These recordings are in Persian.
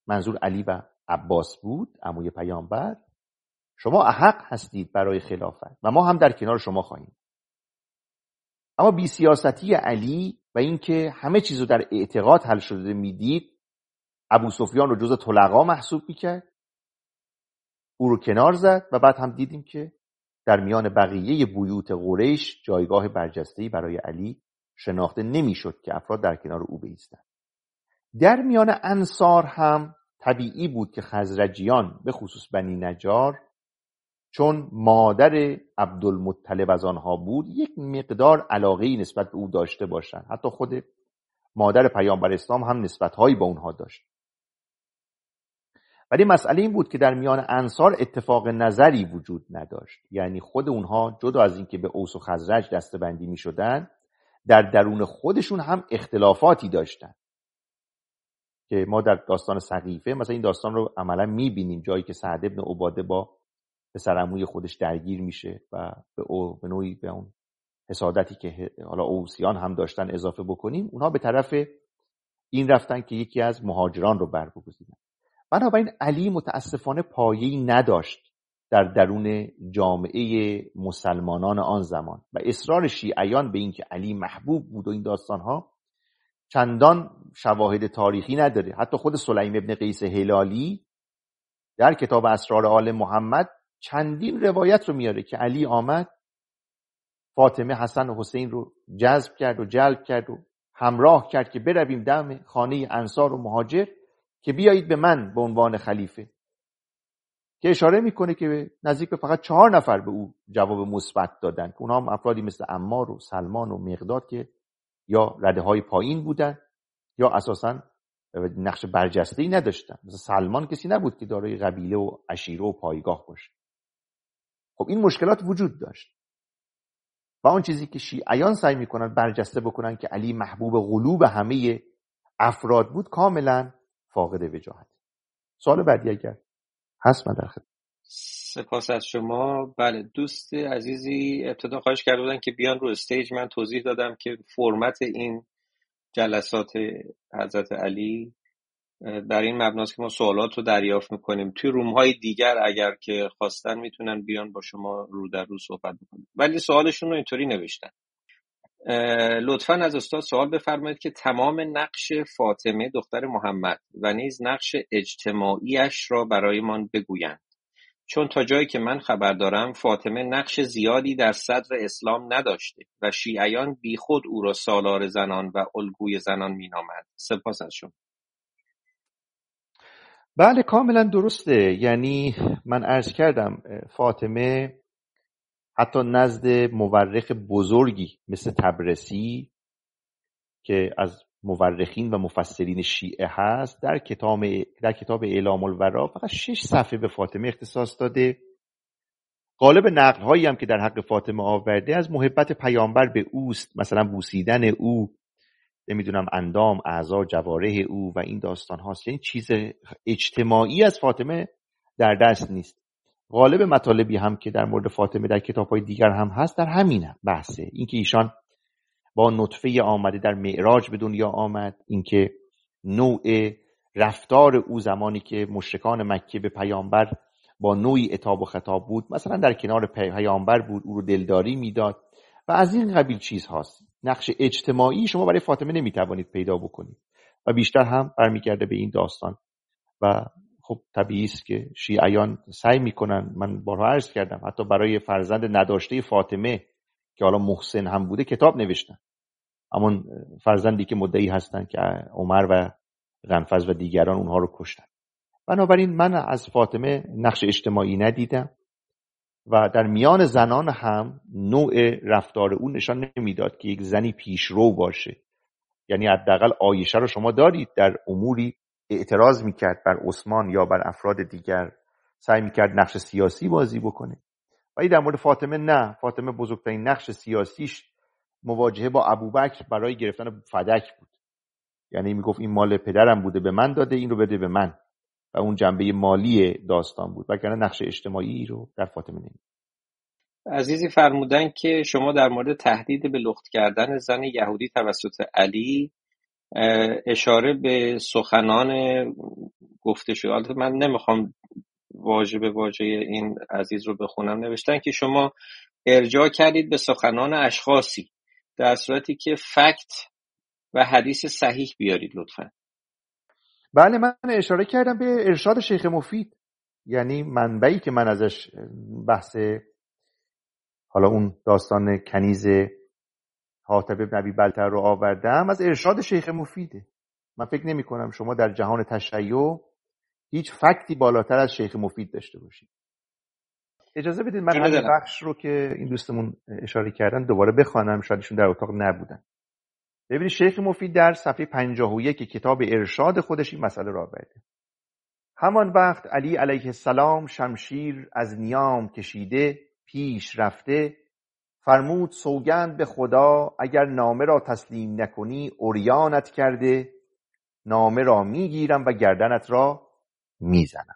منظور علی و عباس بود، عموی پیامبر، شما احق هستید برای خلافت و ما هم در کنار شما خواهیم. اما بی سیاستی علی و اینکه همه چیزو در اعتقاد حل شده میدید، ابو سفیان رو جزء طلقا محسوب میکرد، او رو کنار زد و بعد هم دیدیم که در میان بقیه بیوت قریش جایگاه برجسته‌ای برای علی شناخته نمیشد که افراد در کنار او بایستند. در میان انصار هم طبیعی بود که خزرجیان به خصوص بنی نجار، چون مادر عبدالمطلب از آنها بود، یک مقدار علاقه‌ای نسبت به او داشته باشند. حتی خود مادر پیامبر اسلام هم نسبت‌هایی با اونها داشت. ولی مسئله این بود که در میان انصار اتفاق نظری وجود نداشت. یعنی خود اونها جدا از اینکه به اوس و خزرج دسته‌بندی می‌شدند، در درون خودشون هم اختلافاتی داشتند که ما در داستان سقیفه مثلا این داستان رو عملا می‌بینیم، جایی که سعد بن عباده با پسرعموی خودش درگیر میشه و به نوعی به اون حسادتی که حالا اوسیان هم داشتن اضافه بکنیم، اونها به طرف این رفتن که یکی از مهاجران رو بر بگزینن. بنابراین علی متاسفانه پایه‌ای نداشت در درون جامعه مسلمانان آن زمان و اصرار شیعیان به این که علی محبوب بود و این داستانها چندان شواهد تاریخی نداره. حتی خود سلیم ابن قیس هلالی در کتاب اسرار آل محمد چندین روایت رو میاره که علی آمد فاطمه، حسن و حسین رو جذب کرد و جلب کرد و همراه کرد که برویم دم خانه انصار و مهاجر که بیایید به من به عنوان خلیفه، که اشاره میکنه که نزدیک به فقط 4 نفر به او جواب مثبت دادن که اونها هم افرادی مثل عمار و سلمان و مقداد که یا رده های پایین بودن یا اساساً نقش برجسته‌ای نداشتن. مثلا سلمان کسی نبود که دارای قبیله و عشیره و پایگاه باشه. خب این مشکلات وجود داشت و آن چیزی که شیعیان سعی میکنن برجسته بکنن که علی محبوب قلوب همه افراد بود کاملا فاقد وجاهت. سوال بعدی اگر هست من در خدمت. سپاس از شما. بله، دوست عزیزی ابتدا خواهش کرده بودن که بیان رو استیج. من توضیح دادم که فرمت این جلسات حضرت علی بر این مبناست که ما سوالات رو دریافت میکنیم. توی روم‌های دیگر اگر که خواستن میتونن بیان با شما رو در رو صحبت بکنن، ولی سوالشون رو اینطوری نوشتن: لطفاً از استاد سوال بفرمایید که تمام نقش فاطمه دختر محمد و نیز نقش اجتماعیش را برایمان بگویند، چون تا جایی که من خبر دارم فاطمه نقش زیادی در صدر اسلام نداشته و شیعیان بیخود او را سالار زنان و الگوی زنان مینامند. سپاس از شما. بله کاملا درسته. یعنی من عرض کردم فاطمه حتی نزد مورخ بزرگی مثل طبرسی که از مورخین و مفسرین شیعه هست در کتاب اعلام الورا فقط 6 صفحه به فاطمه اختصاص داده. غالب نقل هایی هم که در حق فاطمه آورده از محبت پیامبر به اوست، مثلا بوسیدن او، نمیدونم اندام، اعضا، جوارح او و این داستان هاست. یعنی چیز اجتماعی از فاطمه در دست نیست. غالب مطالبی هم که در مورد فاطمه در کتاب‌های دیگر هم هست در همین بحثه، اینکه ایشان با نطفه آمده در معراج به دنیا آمد، اینکه نوع رفتار او زمانی که مشرکان مکه به پیامبر با نوعی عتاب و خطاب بود، مثلا در کنار پیامبر بود، او رو دلداری میداد و از این قبیل چیز هاست. نقش اجتماعی شما برای فاطمه نمیتوانید پیدا بکنید و بیشتر هم برمیگرده به این داستان و خب طبیعی است که شیعیان سعی میکنن، من بارها عرض کردم، حتی برای فرزند نداشته فاطمه که حالا محسن هم بوده کتاب نوشتن، همون فرزندی که مدعی هستن که عمر و غنفذ و دیگران اونها رو کشتن. بنابراین من از فاطمه نقش اجتماعی ندیدم و در میان زنان هم نوع رفتار اون نشان نمیداد که یک زنی پیشرو باشه. یعنی حداقل عایشه رو شما دارید در اموری اعتراض میکرد بر عثمان یا بر افراد دیگر، سعی میکرد نقش سیاسی بازی بکنه. ولی در مورد فاطمه نه، فاطمه بزرگترین نقش سیاسیش مواجهه با ابوبکر برای گرفتن فدک بود. یعنی میگفت این مال پدرم بوده به من داده، این رو بده به من، و اون جنبه مالی داستان بود، وگرنه نقش اجتماعی رو در فاطمه نمید. عزیزی فرمودن که شما در مورد تهدید به لخت کردن زن یهودی توسط علی اشاره به سخنان گفته شد. البته من نمیخوام واژه به واژه این عزیز رو بخونم. نوشتن که شما ارجاع کردید به سخنان اشخاصی در صورتی که فکت و حدیث صحیح بیارید لطفا. بله، من اشاره کردم به ارشاد شیخ مفید، یعنی منبعی که من ازش بحث حالا اون داستان کنیز حاتب بن ابی بلتع رو آوردم، از ارشاد شیخ مفیده. من فکر نمی کنم شما در جهان تشیع هیچ فکتی بالاتر از شیخ مفید داشته باشید. اجازه بدید من همین بخش رو که این دوستمون اشاره کردن دوباره بخوانم، شاید ایشون در اتاق نبودن. ببینید شیخ مفید در صفحه 51 کتاب ارشاد خودش این مسئله را آورده. همان وقت علی علیه السلام شمشیر از نیام کشیده پیش رفته، فرمود سوگند به خدا اگر نامه را تسلیم نکنی عریانت کرده، نامه را میگیرم و گردنت را میزنم.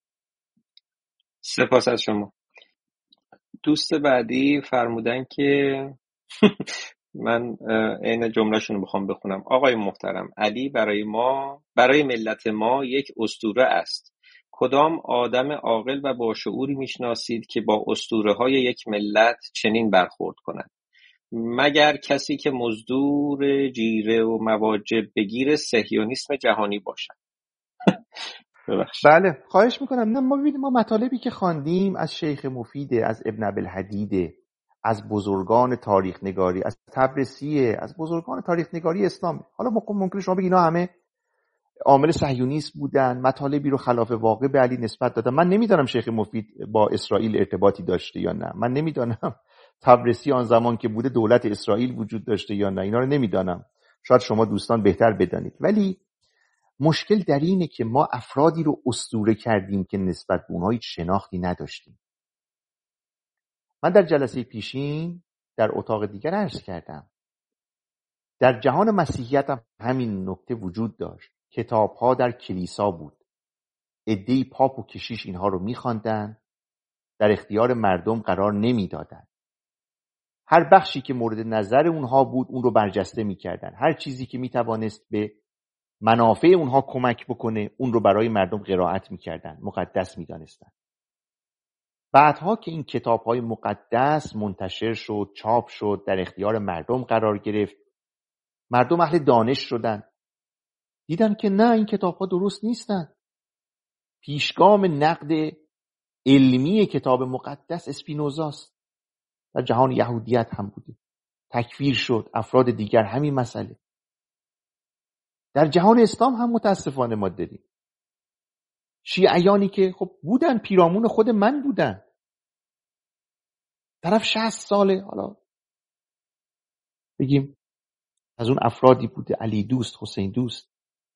سپاس از شما. دوست بعدی فرمودن که من عین جمله‌شون رو بخوام بخونم. آقای محترم، علی برای ملت ما یک اسطوره است. کدام آدم عاقل و با شعوری میشناسید که با اسطوره‌های یک ملت چنین برخورد کند؟ مگر کسی که مزدور جیره و مواجب بگیر صهیونیسم جهانی باشد. بله، خواهش میکنم. نه، ما ببینیم، ما مطالبی که خواندیم از شیخ مفیده، از ابن ابوالحدیده، از بزرگان تاریخ نگاری، از طبرسیه، از بزرگان تاریخ نگاری اسلام. حالا ممکنه شما بگید اینا همه عامل صهیونیسم بودن، مطالبی رو خلاف واقع به علی نسبت دادن. من نمیدانم شیخ مفید با اسرائیل ارتباطی داشته یا نه. من نمیدانم طبرسی آن زمان که بوده دولت اسرائیل وجود داشته یا نه. اینا رو نمیدانم. شاید شما دوستان بهتر بدانید. ولی مشکل در اینه که ما افرادی رو اسطوره کردیم که نسبت به اونها هیچ شناختی نداشتیم. من در جلسه پیشین در اتاق دیگر عرض کردم در جهان مسیحیت هم همین نکته وجود داشت. کتاب‌ها در کلیسا بود. عده‌ای پاپ و کشیش اینها رو می‌خواندن، در اختیار مردم قرار نمی‌دادن. هر بخشی که مورد نظر اونها بود اون رو برجسته می‌کردن. هر چیزی که می‌توانست به منافع اونها کمک بکنه اون رو برای مردم قرائت می‌کردن، مقدس می‌دانستن. بعدها که این کتاب‌های مقدس منتشر شد، چاپ شد، در اختیار مردم قرار گرفت، مردم اهل دانش شدن، دیدن که نه، این کتاب‌ها درست نیستن. پیشگام نقد علمی کتاب مقدس اسپینوزاست. در جهان یهودیت هم بوده، تکفیر شد. افراد دیگر همین مسئله. در جهان اسلام هم متاسفانه ما دیدیم شیعیانی که خب بودن، پیرامون خود من بودن، طرف 60 ساله، حالا بگیم از اون افرادی بوده، علی دوست، حسین دوست،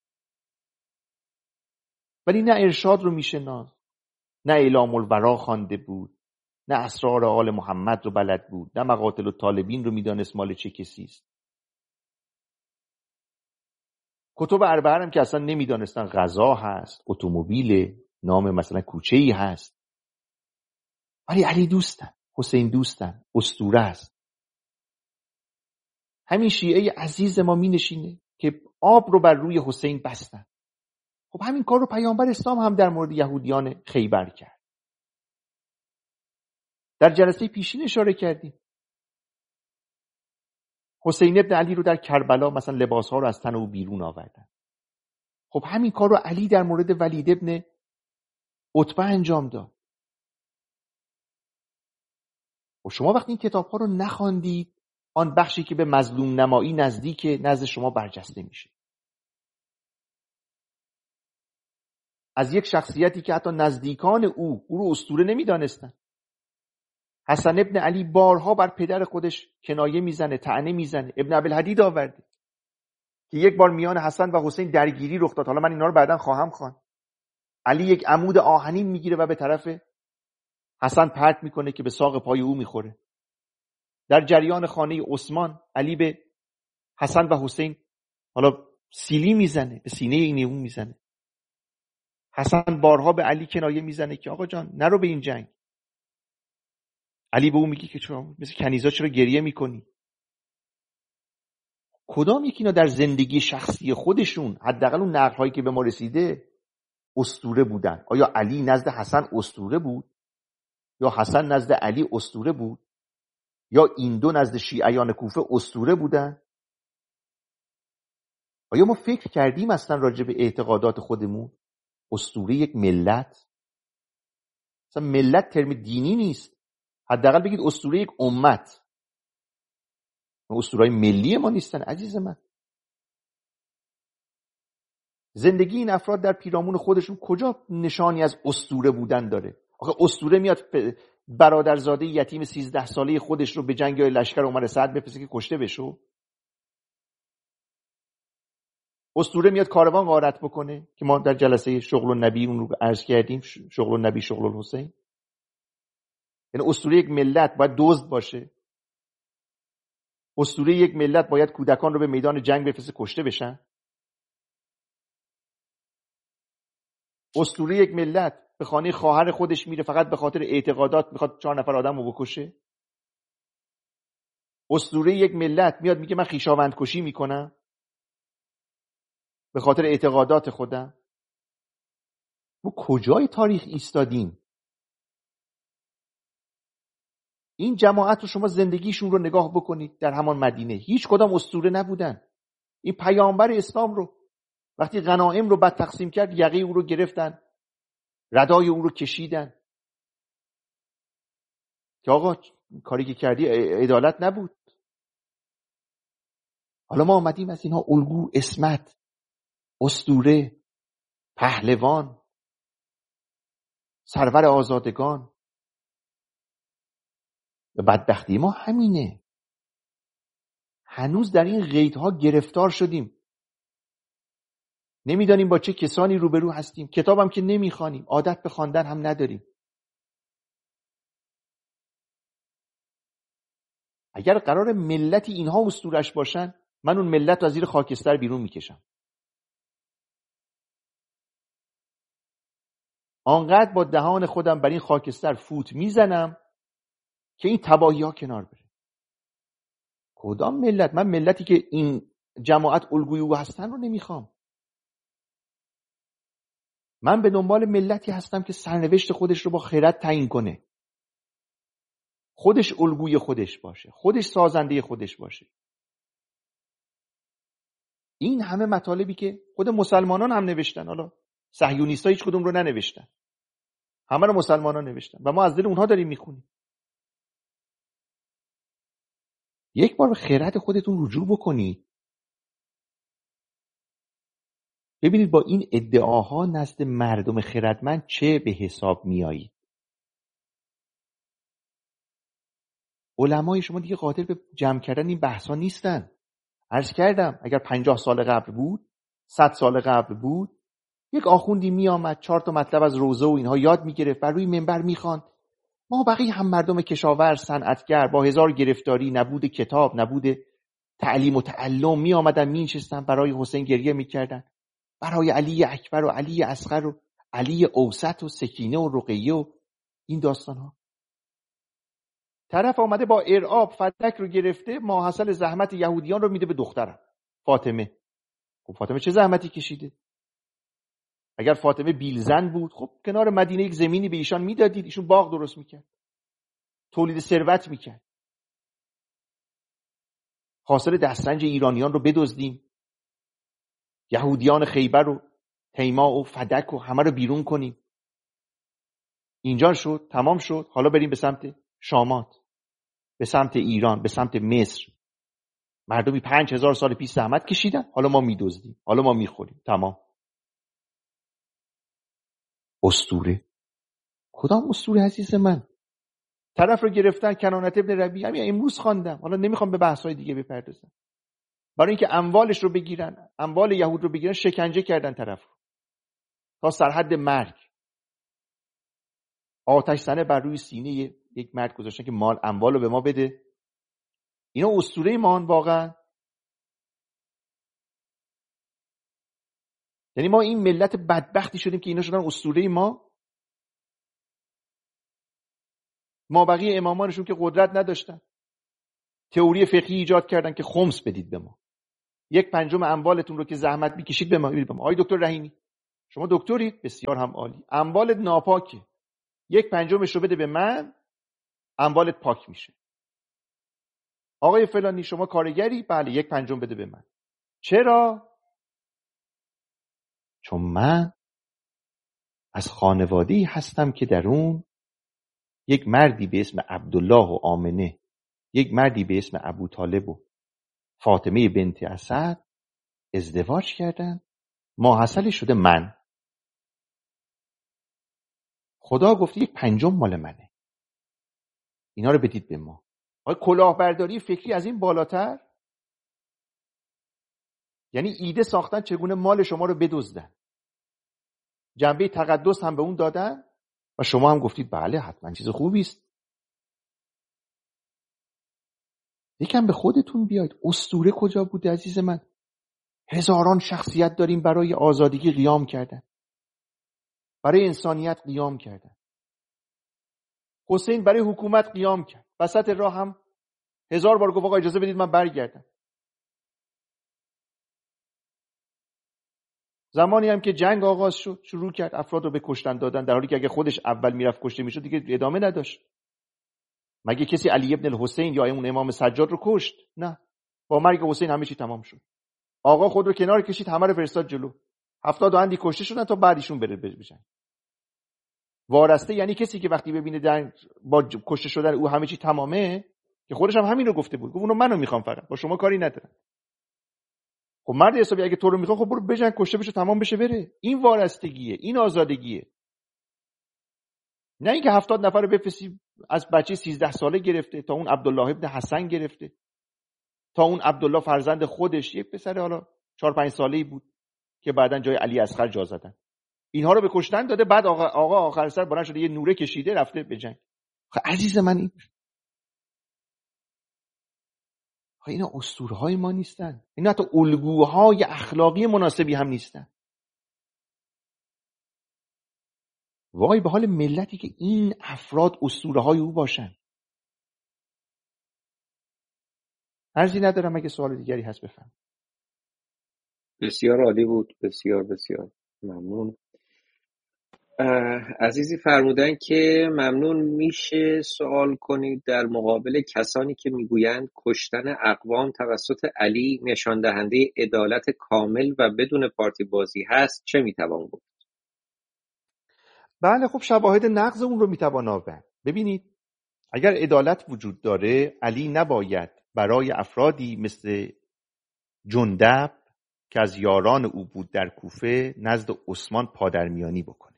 ولی نه ارشاد رو میشناخت، نه اعلام الورا خوانده بود، نه اسرار آل محمد رو بلد بود، نه مقاتل الطالبین رو میدانست مال چه کسی است. کتب اربعه هم که اصلا نمیدانستن غذا هست، اتومبیل، نام مثلا کوچه‌ای هست. ولی علی دوستن، حسین دوستن، اسطوره است. همین شیعه عزیز ما می نشینه که آب رو بر روی حسین بستن. خب همین کار رو پیامبر اسلام هم در مورد یهودیان خیبر کرد. در جلسه پیشین اشاره کردیم. حسین ابن علی رو در کربلا مثلا لباسها رو از تن او بیرون آوردن. خب همین کار رو علی در مورد ولید ابن عتبه انجام داد. و شما وقتی این کتاب‌ها رو نخواندید، آن بخشی که به مظلوم نمایی نزدیک نزد شما برجسته میشه. از یک شخصیتی که حتی نزدیکان او رو اسطوره نمیدانستن. حسن ابن علی بارها بر پدر خودش کنایه میزنه، طعنه میزنه. ابن ابوالحدید آورده که یک بار میان حسن و حسین درگیری رخ داد. حالا من اینا رو بعداً خواهم خواند. علی یک عمود آهنین میگیره و به طرف حسن پرت میکنه که به ساق پای او میخوره. در جریان خانه عثمان علی به حسن و حسین حالا سیلی میزنه، به سینه این اون میزنه. حسن بارها به علی کنایه میزنه که آقا جان نرو به این جنگ. علی به او میگه که چرا مثل کنیزا چرا گریه میکنی؟ کدام یکی اینا در زندگی شخصی خودشون، حداقل اون نقل هایی که به ما رسیده، اسطوره بودن. آیا علی نزد حسن اسطوره بود یا حسن نزد علی اسطوره بود یا این دو نزد شیعیان کوفه اسطوره بودن؟ آیا ما فکر کردیم اصلا راجع به اعتقادات خودمون؟ اسطوره یک ملت، اصلا ملت ترم دینی نیست، حداقل بگید اسطوره یک امت. اسطوره‌های ملی ما نیستن عزیز من. زندگی این افراد در پیرامون خودشون کجا نشانی از اسطوره بودن داره؟ آخه اسطوره میاد برادرزاده یتیم 13 ساله خودش رو به جنگ یا لشکر عمر سعد بفرسته که کشته بشه؟ اسطوره میاد کاروان غارت بکنه که ما در جلسه شغل النبی اون رو عرض کردیم، شغل النبی شغل الحسین. یعنی اسطوره یک ملت باید دزد باشه؟ اسطوره یک ملت باید کودکان رو به میدان جنگ بفرسته کشته بشن؟ اسطوره یک ملت به خانه خواهر خودش میره فقط به خاطر اعتقادات میخواد 4 نفر آدم رو بکشه؟ اسطوره یک ملت میاد میگه من خویشاوند کشی میکنم به خاطر اعتقادات خودم؟ ما کجای تاریخ ایستادیم؟ این جماعت رو شما زندگیشون رو نگاه بکنید در همان مدینه، هیچ کدام اسطوره نبودن. این پیامبر اسلام رو وقتی غنایم رو بد تقسیم کرد یقه او رو گرفتن، ردای او رو کشیدن که آقا کاری که کردی عدالت نبود. حالا ما آمدیم از اینها الگو، عصمت، اسطوره، پهلوان، سرور آزادگان. بدبختی ما همینه، هنوز در این قیدها گرفتار شدیم، نمیدانیم با چه کسانی روبرو هستیم، کتابم که نمیخوانیم، عادت به خواندن هم نداریم. اگر قرار ملتی اینها اسطوره‌اش باشن، من اون ملت رو از زیر خاکستر بیرون میکشم. آنقدر با دهان خودم بر این خاکستر فوت میزنم که این تباهی ها کنار بره. کدام ملت؟ من ملتی که این جماعت الگوی او هستن رو نمیخوام. من به دنبال ملتی هستم که سرنوشت خودش رو با خرد تعیین کنه، خودش الگوی خودش باشه، خودش سازنده خودش باشه. این همه مطالبی که خود مسلمانان هم نوشتن، حالا صهیونیست‌ها هیچ کدوم رو ننوشتن، همه رو مسلمانان نوشتن و ما از دل اونها داریم میخونیم. یک بار به خرد خودتون رجوع بکنید، ببینید با این ادعاها نزد مردم خردمند چه به حساب میایید. علمای شما دیگه قادر به جمع کردن این بحثا نیستن. عرض کردم اگر 50 سال قبل بود، 100 سال قبل بود، یک آخوندی می آمد 4 تا مطلب از روزه و اینها یاد میگرفت، بر روی منبر میخواند. ما بقیه هم مردم کشاورز، صنعتگر، با هزار گرفتاری، نبود کتاب، نبود تعلیم و تعلم، می آمدن می نشستن برای حسین گریه میکردن، برای علی اکبر و علی اصغر و علی اوسط و سکینه و رقیه و این داستان ها. طرف آمده با ارعاب فدک رو گرفته، ماحصل زحمت یهودیان رو میده به دخترم فاطمه. خب فاطمه چه زحمتی کشیده؟ اگر فاطمه بیلزن بود، خب کنار مدینه یک زمینی به ایشان میدادید، ایشون باغ درست میکرد، تولید ثروت میکرد. حاصل دسترنج ایرانیان رو بدزدیم، یهودیان خیبر و تیما و فدک و همه رو بیرون کنیم. اینجا شد، تمام شد، حالا بریم به سمت شامات، به سمت ایران، به سمت مصر. مردمی 5000 سال پیش زحمت کشیدن، حالا ما میدزدیم، حالا ما میخوریم. تمام. اسطوره. کدام اسطوره عزیز من؟ طرف رو گرفتن، کنانت ابن ربیع، همین امروز خواندم، حالا نمیخوام به بحث‌های دیگه بپردازم. برای اینکه اموالش رو بگیرن، اموال یهود رو بگیرن، شکنجه کردن طرف رو تا سرحد مرگ. آتش زنه بر روی سینه یک مرد گذاشتن که مال اموال رو به ما بده. اینا اسطوره مان واقعا. یعنی ما این ملت بدبختی شدیم که اینا شدن اسطوره ما. ما بقیه امامانشون که قدرت نداشتن، تئوری فقهی ایجاد کردن که خمس بدید به ما، 1/5 اموالتون رو که زحمت میکشید به ما بدید به ما. آقای دکتر رحیمی شما دکترید، بسیار هم عالی، اموالت ناپاکه، 1/5 رو بده به من، اموالت پاک میشه. آقای فلانی شما کارگری، بله 1/5 بده به من. چرا؟ چون من از خانواده‌ای هستم که در اون یک مردی به اسم عبدالله و آمنه، یک مردی به اسم ابوطالب و فاطمه بنت اسد ازدواج کردن، ماحصل شده من. خدا گفته 1/5 مال منه، اینا رو بدید به ما. آقای کلاهبرداری فکری از این بالاتر؟ یعنی ایده ساختن چگونه مال شما رو بدزدن، جنبه تقدس هم به اون دادن و شما هم گفتید بله حتما چیز خوبی است. یکم به خودتون بیاید. اسطوره کجا بوده عزیز من؟ هزاران شخصیت داریم برای آزادگی قیام کردن، برای انسانیت قیام کردن. حسین برای حکومت قیام کرد، وسط راه هم 1000 بار گفت آقا اجازه بدید من برگردم. زمانی هم که جنگ آغاز شد شروع کرد افراد رو به کشتن دادن، در حالی که اگه خودش اول میرفت کشته میشد دیگه ادامه نداشت. مگه کسی علی ابن الحسین یا اون امام سجاد رو کشت؟ نه، با مرگ حسین همه چی تمام شد. آقا خود رو کنار کشید، همه رو فرستاد جلو. 70 اندی کشته شدن تا بعدیشون بره بشن. وارسته یعنی کسی که وقتی ببینه با کشته شدن او همه چی تمامه، که خودش هم همین رو گفته بود، گفت اونو منو میخوام، فقط با شما کاری ندارم. خب مرد حسابی اگه تو رو میخوام، خب برو بجنگ، کشته بشه، تمام بشه، بره. این وارستگیه، این آزادگیه. نه اینکه 70 نفر رو بفرستی، از بچه 13 ساله گرفته تا اون عبدالله ابن حسن گرفته تا اون عبدالله فرزند خودش، یک پسر حالا 4-5 ساله‌ای بود که بعداً جای علی اصغر جا زدن. اینها رو به کشتن داده، بعد آقا آخر سر بلند شده یه نوره کشیده رفته به جنگ. خب عزیز من، اینا اسطوره‌های ما نیستن، اینا حتی الگوهای اخلاقی مناسبی هم نیستن. وای به حال ملتی که این افراد اسطوره‌های او باشن. عرضی ندارم، اگه سوال دیگری هست بفهم. بسیار عالی بود، بسیار بسیار ممنون. عزیزی فرمودن که ممنون میشه سوال کنید در مقابل کسانی که میگویند کشتن اقوام توسط علی نشان دهنده عدالت کامل و بدون پارتی بازی هست، چه میتوان گفت؟ بله، خب شواهد نقض اون رو میتوان آورد. ببینید، اگر عدالت وجود داره، علی نباید برای افرادی مثل جندب که از یاران او بود در کوفه نزد عثمان پادرمیانی بکنه.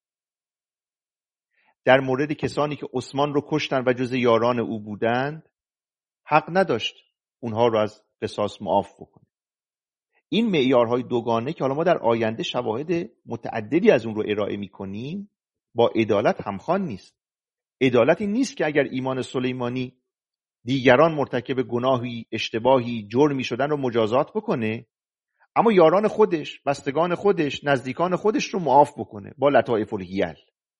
در مورد کسانی که عثمان رو کشتن و جز یاران او بودند، حق نداشت اونها رو از قصاص معاف بکنه. این معیارهای دوگانه که حالا ما در آینده شواهد متعددی از اون رو ارائه می‌کنیم، با عدالت همخوان نیست. عدالت این نیست که اگر ایمان سلیمانی دیگران مرتکب گناهی، اشتباهی، جرمی شدن رو مجازات بکنه، اما یاران خودش، بستگان خودش، نزدیکان خودش رو معاف بکنه با لطائف الحیل.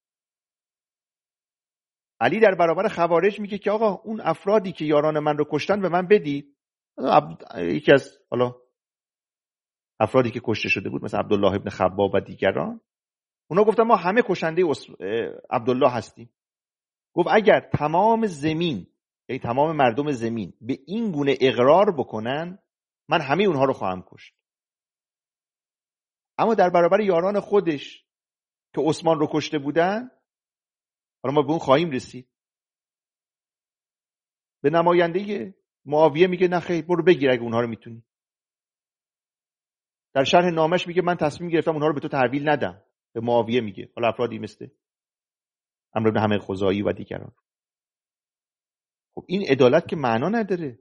علی در برابر خوارج میگه که آقا اون افرادی که یاران من رو کشتن به من بدید. یکی از حالا افرادی که کشته شده بود مثل عبدالله ابن خباب و دیگران، اونا گفتن ما همه کشنده عبدالله هستیم. گفت اگر تمام زمین، یعنی تمام مردم زمین به این گونه اقرار بکنن، من همه اونها رو خواهم کشت. اما در برابر یاران خودش که عثمان رو کشته بودن، حالا ما به اون خواهیم رسید، به نماینده معاویه میگه نه خیر، برو بگیر اگه اونها رو میتونی. در شرح نامش میگه من تصمیم گرفتم اونها رو به تو تحویل ندم. به معاویه میگه، حالا افرادی مثل عمرو بن حمید خزاعی و دیگران. خب این عدالت که معنا نداره.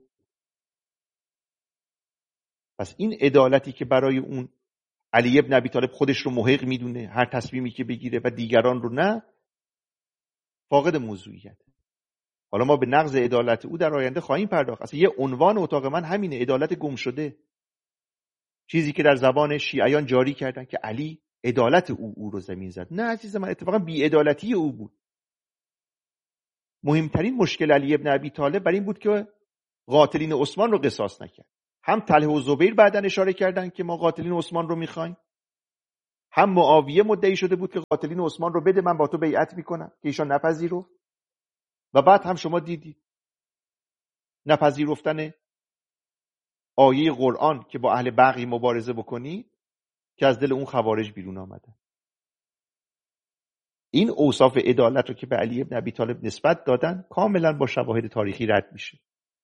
پس این عدالتی که برای اون علی ابن ابی طالب خودش رو محق میدونه، هر تصمیمی که بگیره و دیگران رو نه، فاقد موضوعیت. حالا ما به نقض عدالت او در آینده خواهیم پرداخت. اصلا یه عنوان اتاق من همینه، عدالت گم شده. چیزی که در زبان شیعیان جاری کردن که علی عدالت او رو زمین زد. نه عزیز من، اتفاقا بی‌عدالتی او بود. مهمترین مشکل علی ابن ابی طالب بر این بود که قاتلین عثمان رو قصاص نکرد. هم طلحه و زبیر بعدن اشاره کردن که ما قاتلین عثمان رو میخوایم، هم معاویه مدعی شده بود که قاتلین عثمان رو بده من با تو بیعت میکنم که ایشان نپذیرفت، و بعد هم شما دیدید نپذیرفتن آیه قرآن که با اهل بغی مبارزه بکنید که از دل اون خوارج بیرون آمدن. این اوصاف عدالت رو که به علی ابن ابی طالب نسبت دادن کاملا با شواهد تاریخی رد میشه.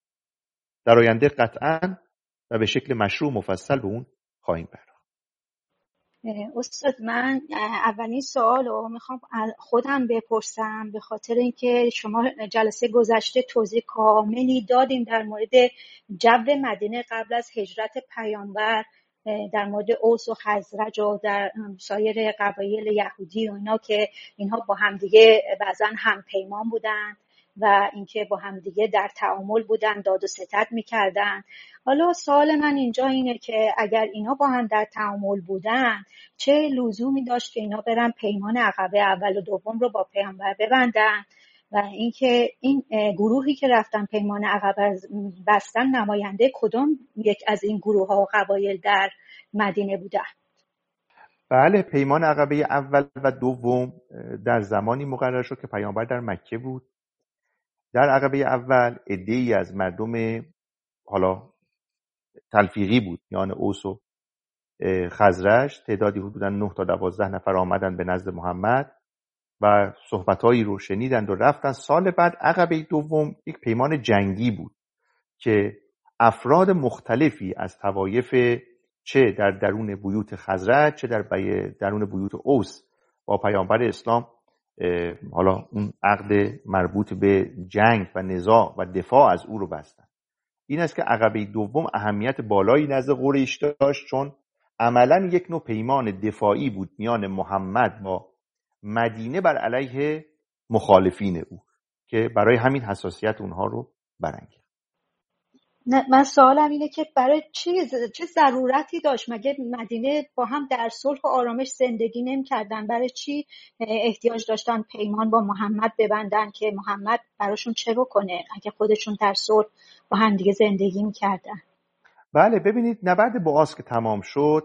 در آینده قطعاً و به شکل مشروع مفصل به اون خواهیم پرداخت. استاد، من اولین سوال رو میخوام خودم بپرسم، به خاطر اینکه شما جلسه گذشته توضیح کاملی دادیم در مورد جو مدینه قبل از هجرت پیامبر، در مورد اوس و خزرج و در سایر قبایل یهودی و اینا که اینها با همدیگه بعضا هم پیمان بودن و اینکه با همدیگه در تعامل بودن، داد و ستد میکردن. حالا سوال من اینجا اینه که اگر اینا با هم در تعامل بودن چه لزومی داشت که اینا برن پیمان عقبه اول و دوم رو با پیامبر ببندن، و اینکه این گروهی که رفتن پیمان عقبه بستن نماینده کدوم یک از این گروه ها و قبایل در مدینه بودن؟ بله، پیمان عقبه اول و دوم در زمانی مقرر شد که پیامبر در مکه بود. در عقبه اول عده‌ای از مردم حالا تلفیقی بود، یعنی اوس و خزرج، تعدادی حدوداً 9 تا 12 نفر آمدن به نزد محمد و صحبتایی رو شنیدند و رفتن. سال بعد عقبه دوم یک پیمان جنگی بود که افراد مختلفی از طوایف چه در درون بیوت خزرج چه در درون بیوت اوس با پیامبر اسلام حالا اون عقد مربوط به جنگ و نزاع و دفاع از او رو بستن. این است که عقبه دوم اهمیت بالایی نزد قریش داشت، چون عملاً یک نوع پیمان دفاعی بود میان محمد با مدینه بر علیه مخالفین او که برای همین حساسیت اونها رو برانگیخت. من سوالم اینه که برای چه ضرورتی داشت؟ مگه مدینه با هم در صلح و آرامش زندگی نمی‌کردن؟ برای چی احتیاج داشتن پیمان با محمد ببندن که محمد براشون چه بکنه اگه خودشون در صلح با هم دیگه زندگی می‌کردن؟ بله، ببینید نبرد بعاث که تمام شد،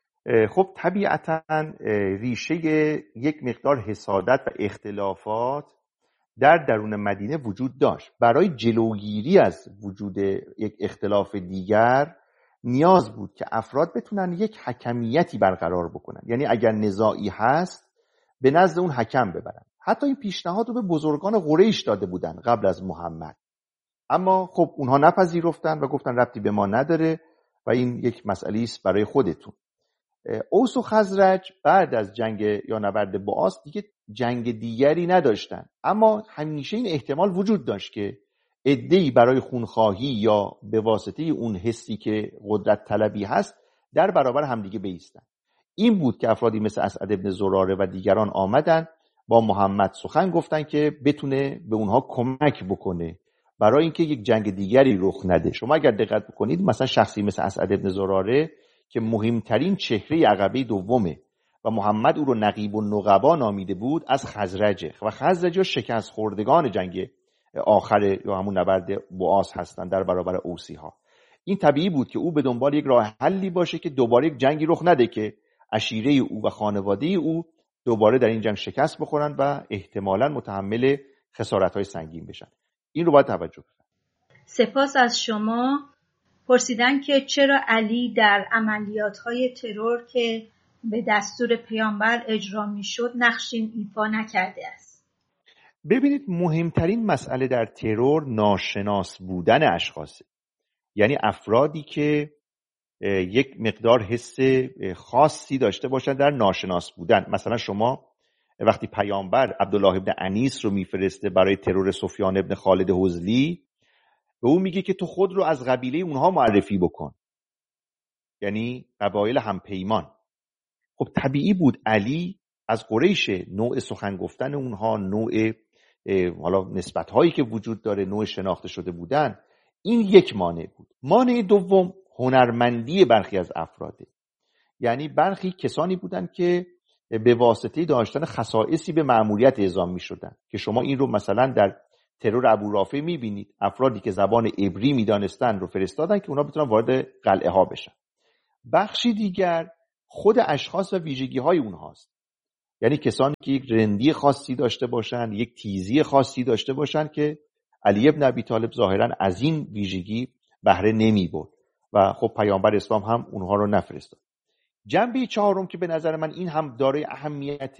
خب طبیعتاً ریشه یک مقدار حسادت و اختلافات در درون مدینه وجود داشت. برای جلوگیری از وجود یک اختلاف دیگر نیاز بود که افراد بتونن یک حکمیتی برقرار بکنن، یعنی اگر نزاعی هست به نزد اون حکم ببرن. حتی این پیشنهاد رو به بزرگان قریش داده بودن قبل از محمد، اما خب اونها نپذیرفتن و گفتن ربطی به ما نداره و این یک مسئله است برای خودتون. اوس و خزرج بعد از جنگ یا نبرد بعاث دیگه جنگ دیگری نداشتن، اما همیشه این احتمال وجود داشت که عده‌ای برای خونخواهی یا به واسطه اون حسی که قدرت طلبی هست در برابر همدیگه بایستن. این بود که افرادی مثل اسعد ابن زراره و دیگران آمدن با محمد سخن گفتن که بتونه به اونها کمک بکنه برای اینکه یک جنگ دیگری رخ نده. شما اگر دقت بکنید مثلا شخصی مثل اسعد ابن زراره که مهمترین چهره عقبه دومه و محمد او رو نقیب النقبا نامیده بود، از خزرجه و خزرج‌ها شکست خوردگان جنگ آخر یا همون نبرد بعاث هستن در برابر اوسی‌ها. این طبیعی بود که او به دنبال یک راه حلی باشه که دوباره یک جنگی رخ نده که عشیره او و خانواده او دوباره در این جنگ شکست بخورن و احتمالاً متحمل خسارت‌های سنگین بشن. این رو باید توجه کنید. سپاس از شما. پرسیدن که چرا علی در عملیات‌های ترور که به دستور پیامبر اجرا می‌شد نقشی ایفا نکرده است. ببینید مهمترین مسئله در ترور ناشناس بودن اشخاصه، یعنی افرادی که یک مقدار حس خاصی داشته باشن در ناشناس بودن. مثلا شما وقتی پیامبر عبدالله ابن انیس رو میفرسته برای ترور سفیان ابن خالد حزلی، به اون میگه که تو خود رو از قبیله اونها معرفی بکن، یعنی قبایل همپیمان. خب طبیعی بود علی از قریش، نوع سخن گفتن اونها، نوع حالا نسبت‌هایی که وجود داره، نوع شناخته شده بودن، این یک مانع بود. مانع دوم هنرمندی برخی از افراده، یعنی برخی کسانی بودن که به واسطه داشتن خصائصی به مأموریت اعزام می‌شدن که شما این رو مثلا در ترور ابو رافع می‌بینید. افرادی که زبان عبری می‌دانستن رو فرستادن که اونا بتونن وارد قلعه ها بشن. بخشی دیگر خود اشخاص و ویژگی‌های اونهاست. یعنی کسانی که یک رندی خاصی داشته باشن، یک تیزی خاصی داشته باشن که علی ابن ابی طالب ظاهراً از این ویژگی بهره نمی‌برد و خب پیامبر اسلام هم اونها رو نفرستاد. جنبه چهارم که به نظر من این هم دارای اهمیت،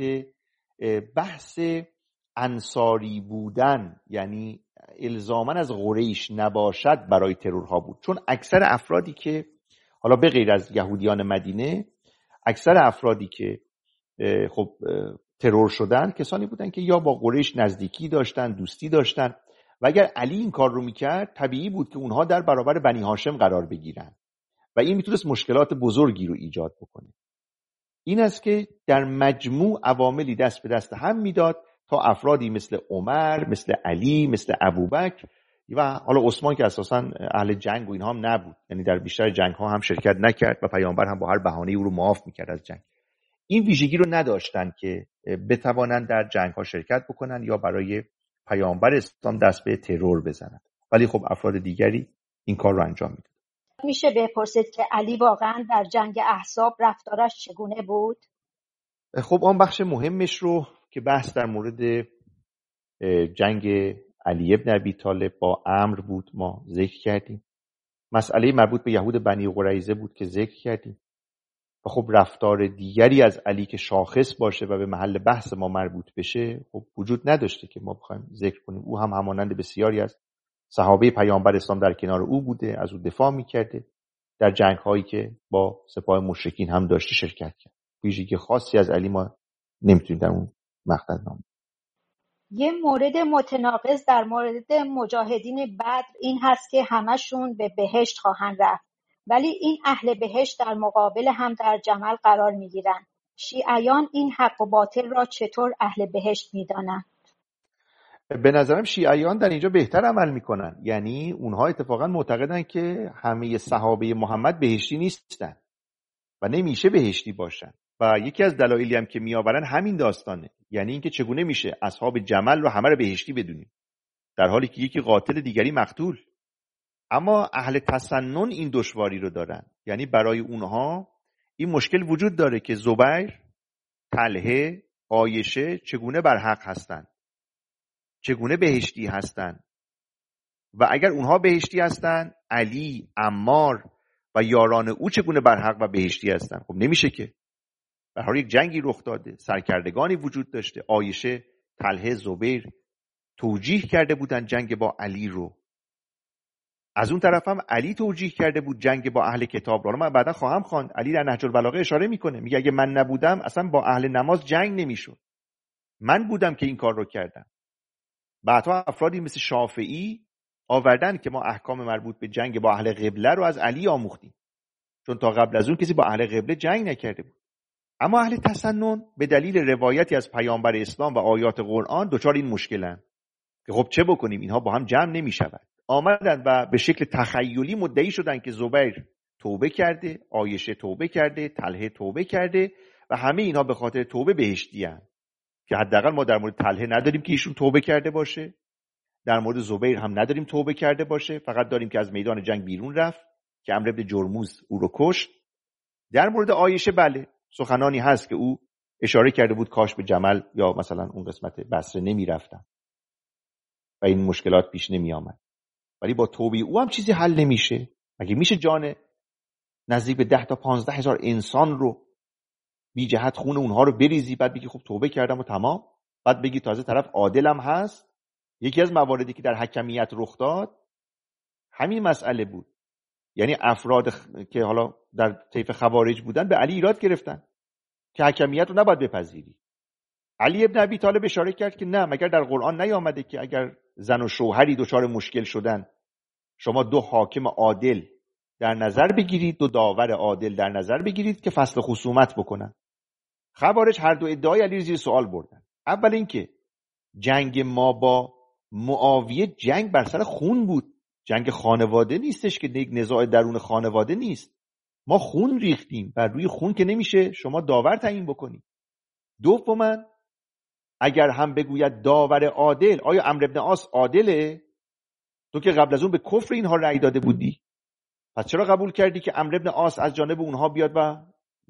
بحث انصاری بودن، یعنی الزاماً از قریش نباشد برای ترورها بود. چون اکثر افرادی که حالا به غیر از یهودیان مدینه، اکثر افرادی که خب ترور شدن کسانی بودن که یا با قریش نزدیکی داشتن، دوستی داشتن و اگر علی این کار رو میکرد طبیعی بود که اونها در برابر بنی هاشم قرار بگیرن و این میتونست مشکلات بزرگی رو ایجاد بکنه. این است که در مجموع عواملی دست به دست هم میداد تا افرادی مثل عمر، مثل علی، مثل ابوبکر و حالا عثمان که اساساً اهل جنگ و اینها هم نبود، یعنی در بیشتر جنگ ها هم شرکت نکرد و پیامبر هم با هر بهانه‌ای او رو معاف میکرد از جنگ. این ویژگی رو نداشتن که بتوانند در جنگ ها شرکت بکنن یا برای پیامبر اسلام دست به ترور بزنن، ولی خب افراد دیگری این کار رو انجام میدن. میشه بپرسید که علی واقعا در جنگ احزاب رفتارش چگونه بود؟ خب آن بخش مهمش رو که بحث در مورد جنگ علی ابن ابی طالب با عمرو بود ما ذکر کردیم. مسئله مربوط به یهود بنی قریظه بود که ذکر کردیم و خب رفتار دیگری از علی که شاخص باشه و به محل بحث ما مربوط بشه خب وجود نداشته که ما بخوایم ذکر کنیم. او هم همانند بسیاری از صحابه پیامبر اسلام در کنار او بوده، از او دفاع میکرده، در جنگ هایی که با سپاه مشرکین هم داشته شرکت کرد. ویژگی خاصی از علی ما نمیتونیم در اون مقطع نام. یه مورد متناقض در مورد مجاهدین بدر این هست که همشون به بهشت خواهند رفت، ولی این اهل بهشت در مقابل هم در جمل قرار میگیرن. شیعیان این حق و باطل را چطور اهل بهشت میدانند؟ به نظرم شیعیان در اینجا بهتر عمل میکنن. یعنی اونها اتفاقا معتقدن که همه صحابه محمد بهشتی نیستن و نمیشه بهشتی باشن و یکی از دلایلی هم که میآورن همین داستانه، یعنی اینکه چگونه میشه اصحاب جمل رو همه رو بهشتی بدونیم در حالی که یکی قاتل دیگری مقتول. اما اهل تسنن این دشواری رو دارن، یعنی برای اونها این مشکل وجود داره که زبیر، طلحه، عایشه چگونه بر حق هستن، چگونه بهشتی هستن و اگر اونها بهشتی هستن علی، عمار و یاران او چگونه بر حق و بهشتی هستن؟ خب نمیشه که. به هر حال یک جنگی رخ داده، سرکردگانی وجود داشته، عایشه، طلحه، زبیر توجیه کرده بودن جنگ با علی رو. از اون طرف هم علی توجیه کرده بود جنگ با اهل کتاب رو. من بعدا خواهم خواند علی در نهج البلاغه اشاره میکنه، میگه اگه من نبودم اصلا با اهل نماز جنگ نمیشد، من بودم که این کار رو کردم. بعدها افرادی مثل شافعی آوردن که ما احکام مربوط به جنگ با اهل قبله رو از علی آموختیم، چون تا قبل از اون کسی با اهل قبله جنگ نکرده بود. اما اهل تسنن به دلیل روایتی از پیامبر اسلام و آیات قرآن دچار این مشکلن که خب چه بکنیم، اینها با هم جمع نمیشود. آمدن و به شکل تخیلی مدعی شدن که زبیر توبه کرده، عایشه توبه کرده، طلحه توبه کرده و همه اینها به خاطر توبه بهشتی هستند، که حداقل ما در مورد طلحه نداریم که ایشون توبه کرده باشه، در مورد زبیر هم نداریم توبه کرده باشه، فقط داریم که از میدان جنگ بیرون رفت که عمرو بن جرموز او رو کشت. در مورد عایشه بله سخنانی هست که او اشاره کرده بود کاش به جمل یا مثلا اون قسمت بصره نمی رفتن و این مشکلات پیش نمی آمد. ولی با توبه او هم چیزی حل نمیشه. مگه میشه جان نزدیک به 10 تا 15 هزار انسان رو بی جهت خون اونها رو بریزی بعد بگی خب توبه کردم و تمام، بعد بگی تازه طرف عادلم هست؟ یکی از مواردی که در حکمیت رخ داد همین مسئله بود. یعنی افراد که حالا در طیف خوارج بودن به علی ایراد گرفتن که حکمیت رو نباید بپذیری. علی ابن ابی طالب اشاره کرد که نه، مگر در قرآن نیامده که اگر زن و شوهری دچار مشکل شدن شما 2 حاکم عادل در نظر بگیرید، 2 داور عادل در نظر بگیرید که فصل خصومت بکنن. خوارج هر دو ادعای علی زیر سوال بردن. اول اینکه جنگ ما با معاویه جنگ بر سر خون بود، جنگ خانواده نیستش که یک نزاع درون خانواده نیست، ما خون ریختیم، بر روی خون که نمیشه شما داور تعیین بکنی. دوما اگر هم بگوید داور عادل، آیا عمرو بن عاص عادله؟ تو که قبل از اون به کفر اینها رأی داده بودی، پس چرا قبول کردی که عمرو بن عاص از جانب اونها بیاد و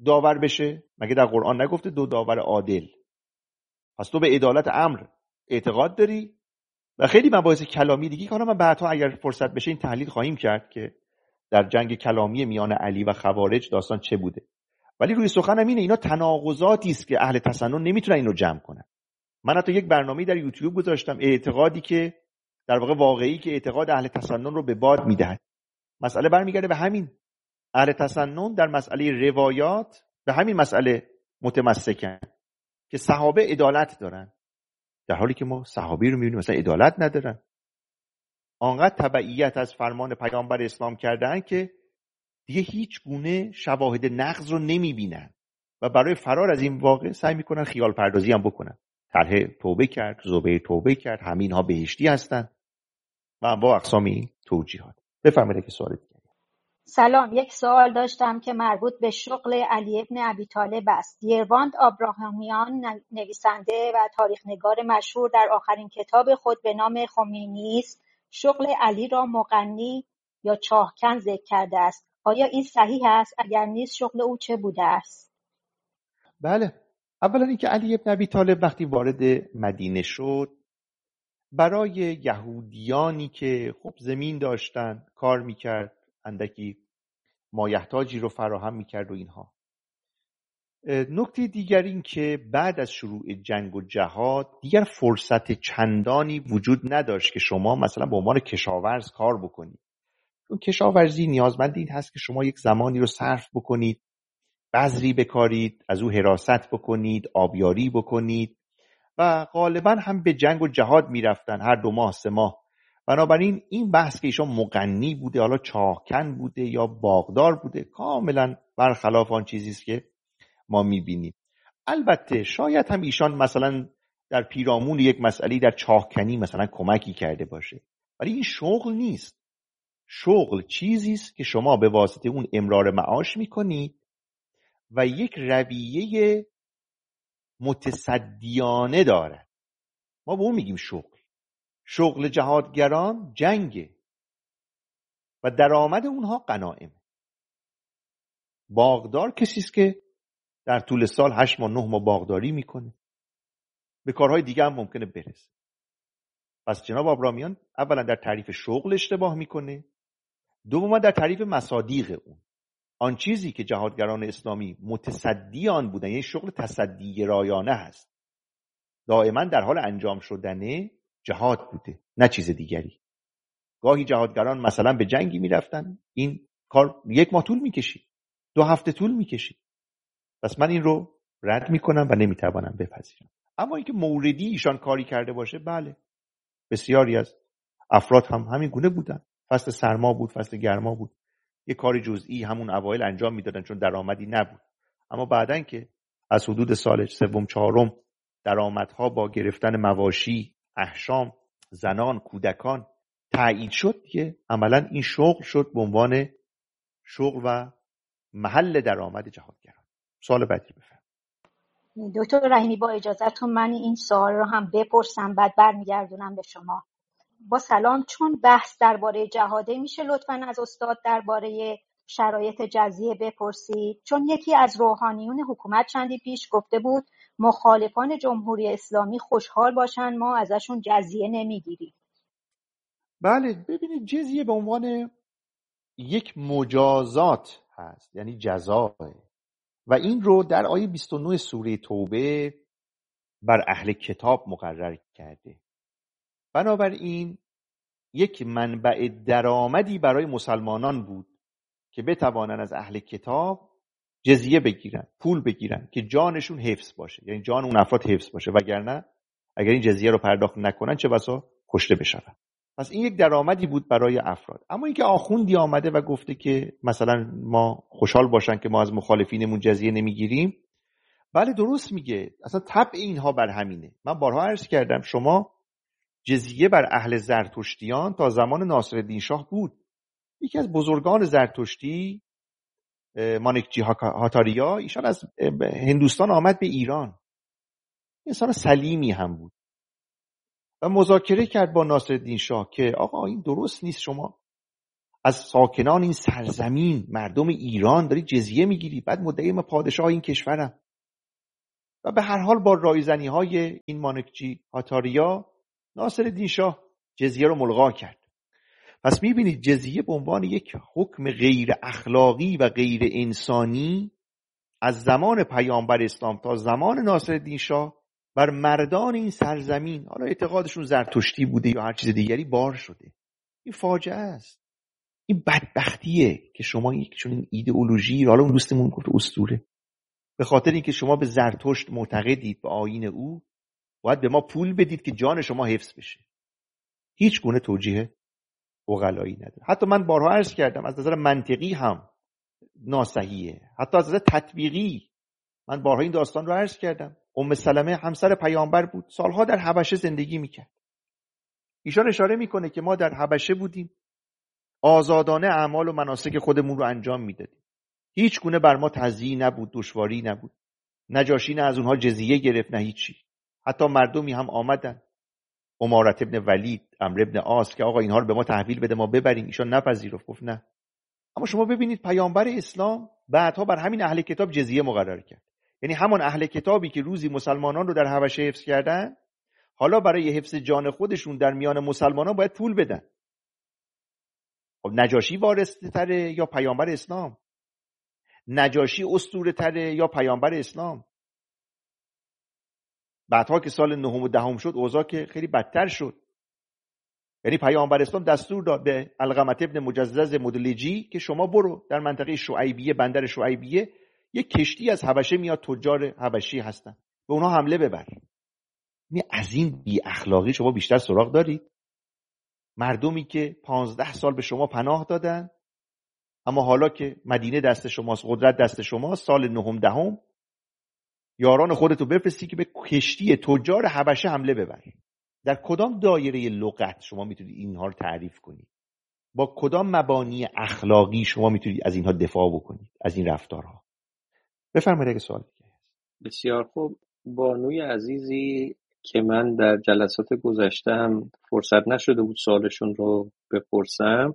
داور بشه؟ مگه در قرآن نگفته 2 داور عادل؟ پس تو به عدالت امر اعتقاد داری؟ و خیلی مباحث کلامی دیگه که حالا من بعدها اگر فرصت بشه این تحلیل خواهیم کرد که در جنگ کلامی میان علی و خوارج داستان چه بوده. ولی روی سخنم اینه اینا تناقضاتی است که اهل تسنن نمیتونن اینو جمع کنن. من حتی یک برنامه‌ای در یوتیوب گذاشتم، اعتقادی که در واقع واقعی که اعتقاد اهل تسنن رو به باد میدهد. مسئله برمیگرده به همین. اهل تسنن در مسئله روایات به همین مسئله متمسکن که صحابه عدالت دارن، در حالی که ما صحابی رو میبینیم مثلا عدالت ندارن. آنقدر تبعیت از فرمان پیامبر اسلام کردن که دیگه هیچ گونه شواهد نقض رو نمیبینن و برای فرار از این واقع سعی میکنن خیال پردازی هم بکنن. طلحه توبه کرد، زبیر توبه کرد، همینها بهشتی هستن و با اقسام این توجیهات. بفرمایید که سوال دیگه. سلام، یک سوال داشتم که مربوط به شغل علی ابن ابی طالب است. دیرواند آبراهامیان، نویسنده و تاریخ‌نگار مشهور، در آخرین کتاب خود به نام خمینیست شغل علی را مغنی یا چاهکن ذکر کرده است. آیا این صحیح است؟ اگر نیست شغل او چه بوده است؟ بله، اولا اینکه علی ابن ابی طالب وقتی وارد مدینه شد برای یهودیانی که خب زمین داشتن کار میکرد، اندکی مایحتاجی رو فراهم میکرد و اینها. نکته دیگر این که بعد از شروع جنگ و جهاد دیگر فرصت چندانی وجود نداشت که شما مثلا به عنوان کشاورز کار بکنید. چون کشاورزی نیازمند این هست که شما یک زمانی رو صرف بکنید، بذری بکارید، از او حراست بکنید، آبیاری بکنید و غالبا هم به جنگ و جهاد میرفتن هر 2 ماه 3 ماه. بنابراین این بحث که ایشان مغنی بوده، حالا چاهکن بوده یا باغدار بوده، کاملا برخلاف آن چیزی است که ما میبینیم. البته شاید هم ایشان مثلا در پیرامون یک مسئله در چاهکنی مثلا کمکی کرده باشه، ولی این شغل نیست. شغل چیزی است که شما به واسطه اون امرار معاش میکنی و یک رویه متصدیانه داره. ما به اون میگیم شغل. شغل جهادگران جنگه و درآمد اونها غنایم. باغدار کسی است که در طول سال 8 ماه 9 ماه باغداری میکنه، به کارهای دیگه هم ممکنه برسه. پس جناب آبرامیان اولا در تعریف شغل اشتباه میکنه، دوما در تعریف مصادیق اون. آن چیزی که جهادگران اسلامی متصدی آن بودن، یعنی شغل تصدی رایانه هست، دائما در حال انجام شدن جهاد بوده، نه چیز دیگری. گاهی جهادگران مثلا به جنگی میرفتن، این کار 1 ماه طول میکشید، 2 هفته طول میکشید. پس من این رو رد میکنم و نمیتوانم بپذیرم. اما اینکه موردی ایشان کاری کرده باشه، بله، بسیاری از افراد هم همین گونه بودن. فصل سرما بود، فصل گرما بود، یه کار جزئی همون اوایل انجام میدادن چون درآمدی نبود. اما بعدن که از حدود سال 3 4 درآمدها با گرفتن مواشی، احشام، زنان، کودکان تایید شد که عملا این شغل شد به عنوان شغل و محل درآمد جهادگران. سوال بعدی بفرمایید. دکتر رحیمی با اجازهتون من این سوال رو هم بپرسم بعد برمیگردونم به شما. با سلام، چون بحث درباره جهاده میشه لطفاً از استاد درباره شرایط جزیه بپرسید، چون یکی از روحانیون حکومت چندی پیش گفته بود مخالفان جمهوری اسلامی خوشحال باشن ما ازشون جزیه نمیگیریم. بله، ببینید جزیه به عنوان یک مجازات هست، یعنی جزاه، و این رو در آیه 29 سوره توبه بر اهل کتاب مقرر کرده. بنابراین یک منبع درآمدی برای مسلمانان بود که بتوانند از اهل کتاب جزیه بگیرن، پول بگیرن که جانشون حفظ باشه، یعنی جان اون افراد حفظ باشه، وگرنه اگر این جزیه رو پرداخت نکنن چه بسا کشته بشن. پس این یک درآمدی بود برای افراد. اما اینکه آخوندی آمده و گفته که مثلا ما خوشحال باشن که ما از مخالفینمون جزیه نمیگیریم، بله درست میگه، اصلا طبع اینها بر همینه. من بارها عرض کردم شما جزیه بر اهل زرتشتیان تا زمان ناصرالدین شاه بود. یکی از بزرگان زرتشتی، مانکجی هاتاریا، ایشان از هندوستان آمد به ایران. انسان سلیمی هم بود و مذاکره کرد با ناصرالدین شاه که آقا این درست نیست، شما از ساکنان این سرزمین، مردم ایران داری جزیه میگیری، بعد مدعی من پادشاه این کشورم. و به هر حال با رایزنی های این مانکچی هاتاریا ناصرالدین شاه جزیه رو ملغا کرد. پس میبینید جزیه به عنوان یک حکم غیر اخلاقی و غیر انسانی از زمان پیامبر اسلام تا زمان ناصرالدین شاه بر مردان این سرزمین، حالا اعتقادشون زرتشتی بوده یا هر چیز دیگری، بار شده. این فاجعه است. این بدبختیه که شما یک چنین ایدئولوژی، حالا اون دوستمون گفت اسطوره، به خاطر اینکه شما به زرتشت معتقدید، به آیین او، باید به ما پول بدید که جان شما حفظ بشه. هیچ گونه توجیه عقلایی نداره. حتی من بارها عرض کردم از نظر منطقی هم ناصحیحه، حتی از نظر تطبیقی. من بارها این داستان رو عرض کردم. ام سلمه همسر پیامبر بود، سالها در حبشه زندگی میکرد. ایشان اشاره میکنه که ما در حبشه بودیم، آزادانه اعمال و مناسک خودمون رو انجام میدادیم، هیچ گونه بر ما تضییعی نبود، دشواری نبود. نجاشی نه از اونها جزیه گرفت نه هیچی. حتی مردمی هم آمدن، امارت ابن ولید، عمرو ابن عاص، که آقا اینها رو به ما تحویل بده ما ببریم. ایشان نپذیرفت، گفت نه. اما شما ببینید پیامبر اسلام بعدها بر همین اهل کتاب جزیه مقرر کرد. یعنی همان اهل کتابی که روزی مسلمانان رو در حبشه حفظ کردن، حالا برای حفظ جان خودشون در میان مسلمانان باید پول بدن. خب نجاشی وارث‌تره یا پیامبر اسلام؟ نجاشی اسطوره‌تره یا پیامبر اسلام؟ بعدها که سال 9 و 10 شد، اوضاع که خیلی بدتر شد. یعنی پیامبر اسلام دستور داد به علقمة ابن مجزز مدلجی که شما برو در منطقه شعیبیه، بندر شعیبیه، یک کشتی از حبشه میاد، تجار حبشی هستن، به اونها حمله ببر. یعنی از این بی اخلاقی شما بیشتر سراغ دارید؟ مردمی که 15 سال به شما پناه دادن، اما حالا که مدینه دست شماست، قدرت دست شماست، سال 9 10 یاران خودتو بفرستی که به کشتی تجار حبشه حمله ببر. در کدام دایره لغت شما میتونید اینها رو تعریف کنید؟ با کدام مبانی اخلاقی شما میتونید از اینها دفاع بکنید، از این رفتارها؟ بفرمایید اگه سوال دیگه. بسیار خوب. بانوی عزیزی که من در جلسات گذشتم فرصت نشده بود سوالشون رو بپرسم،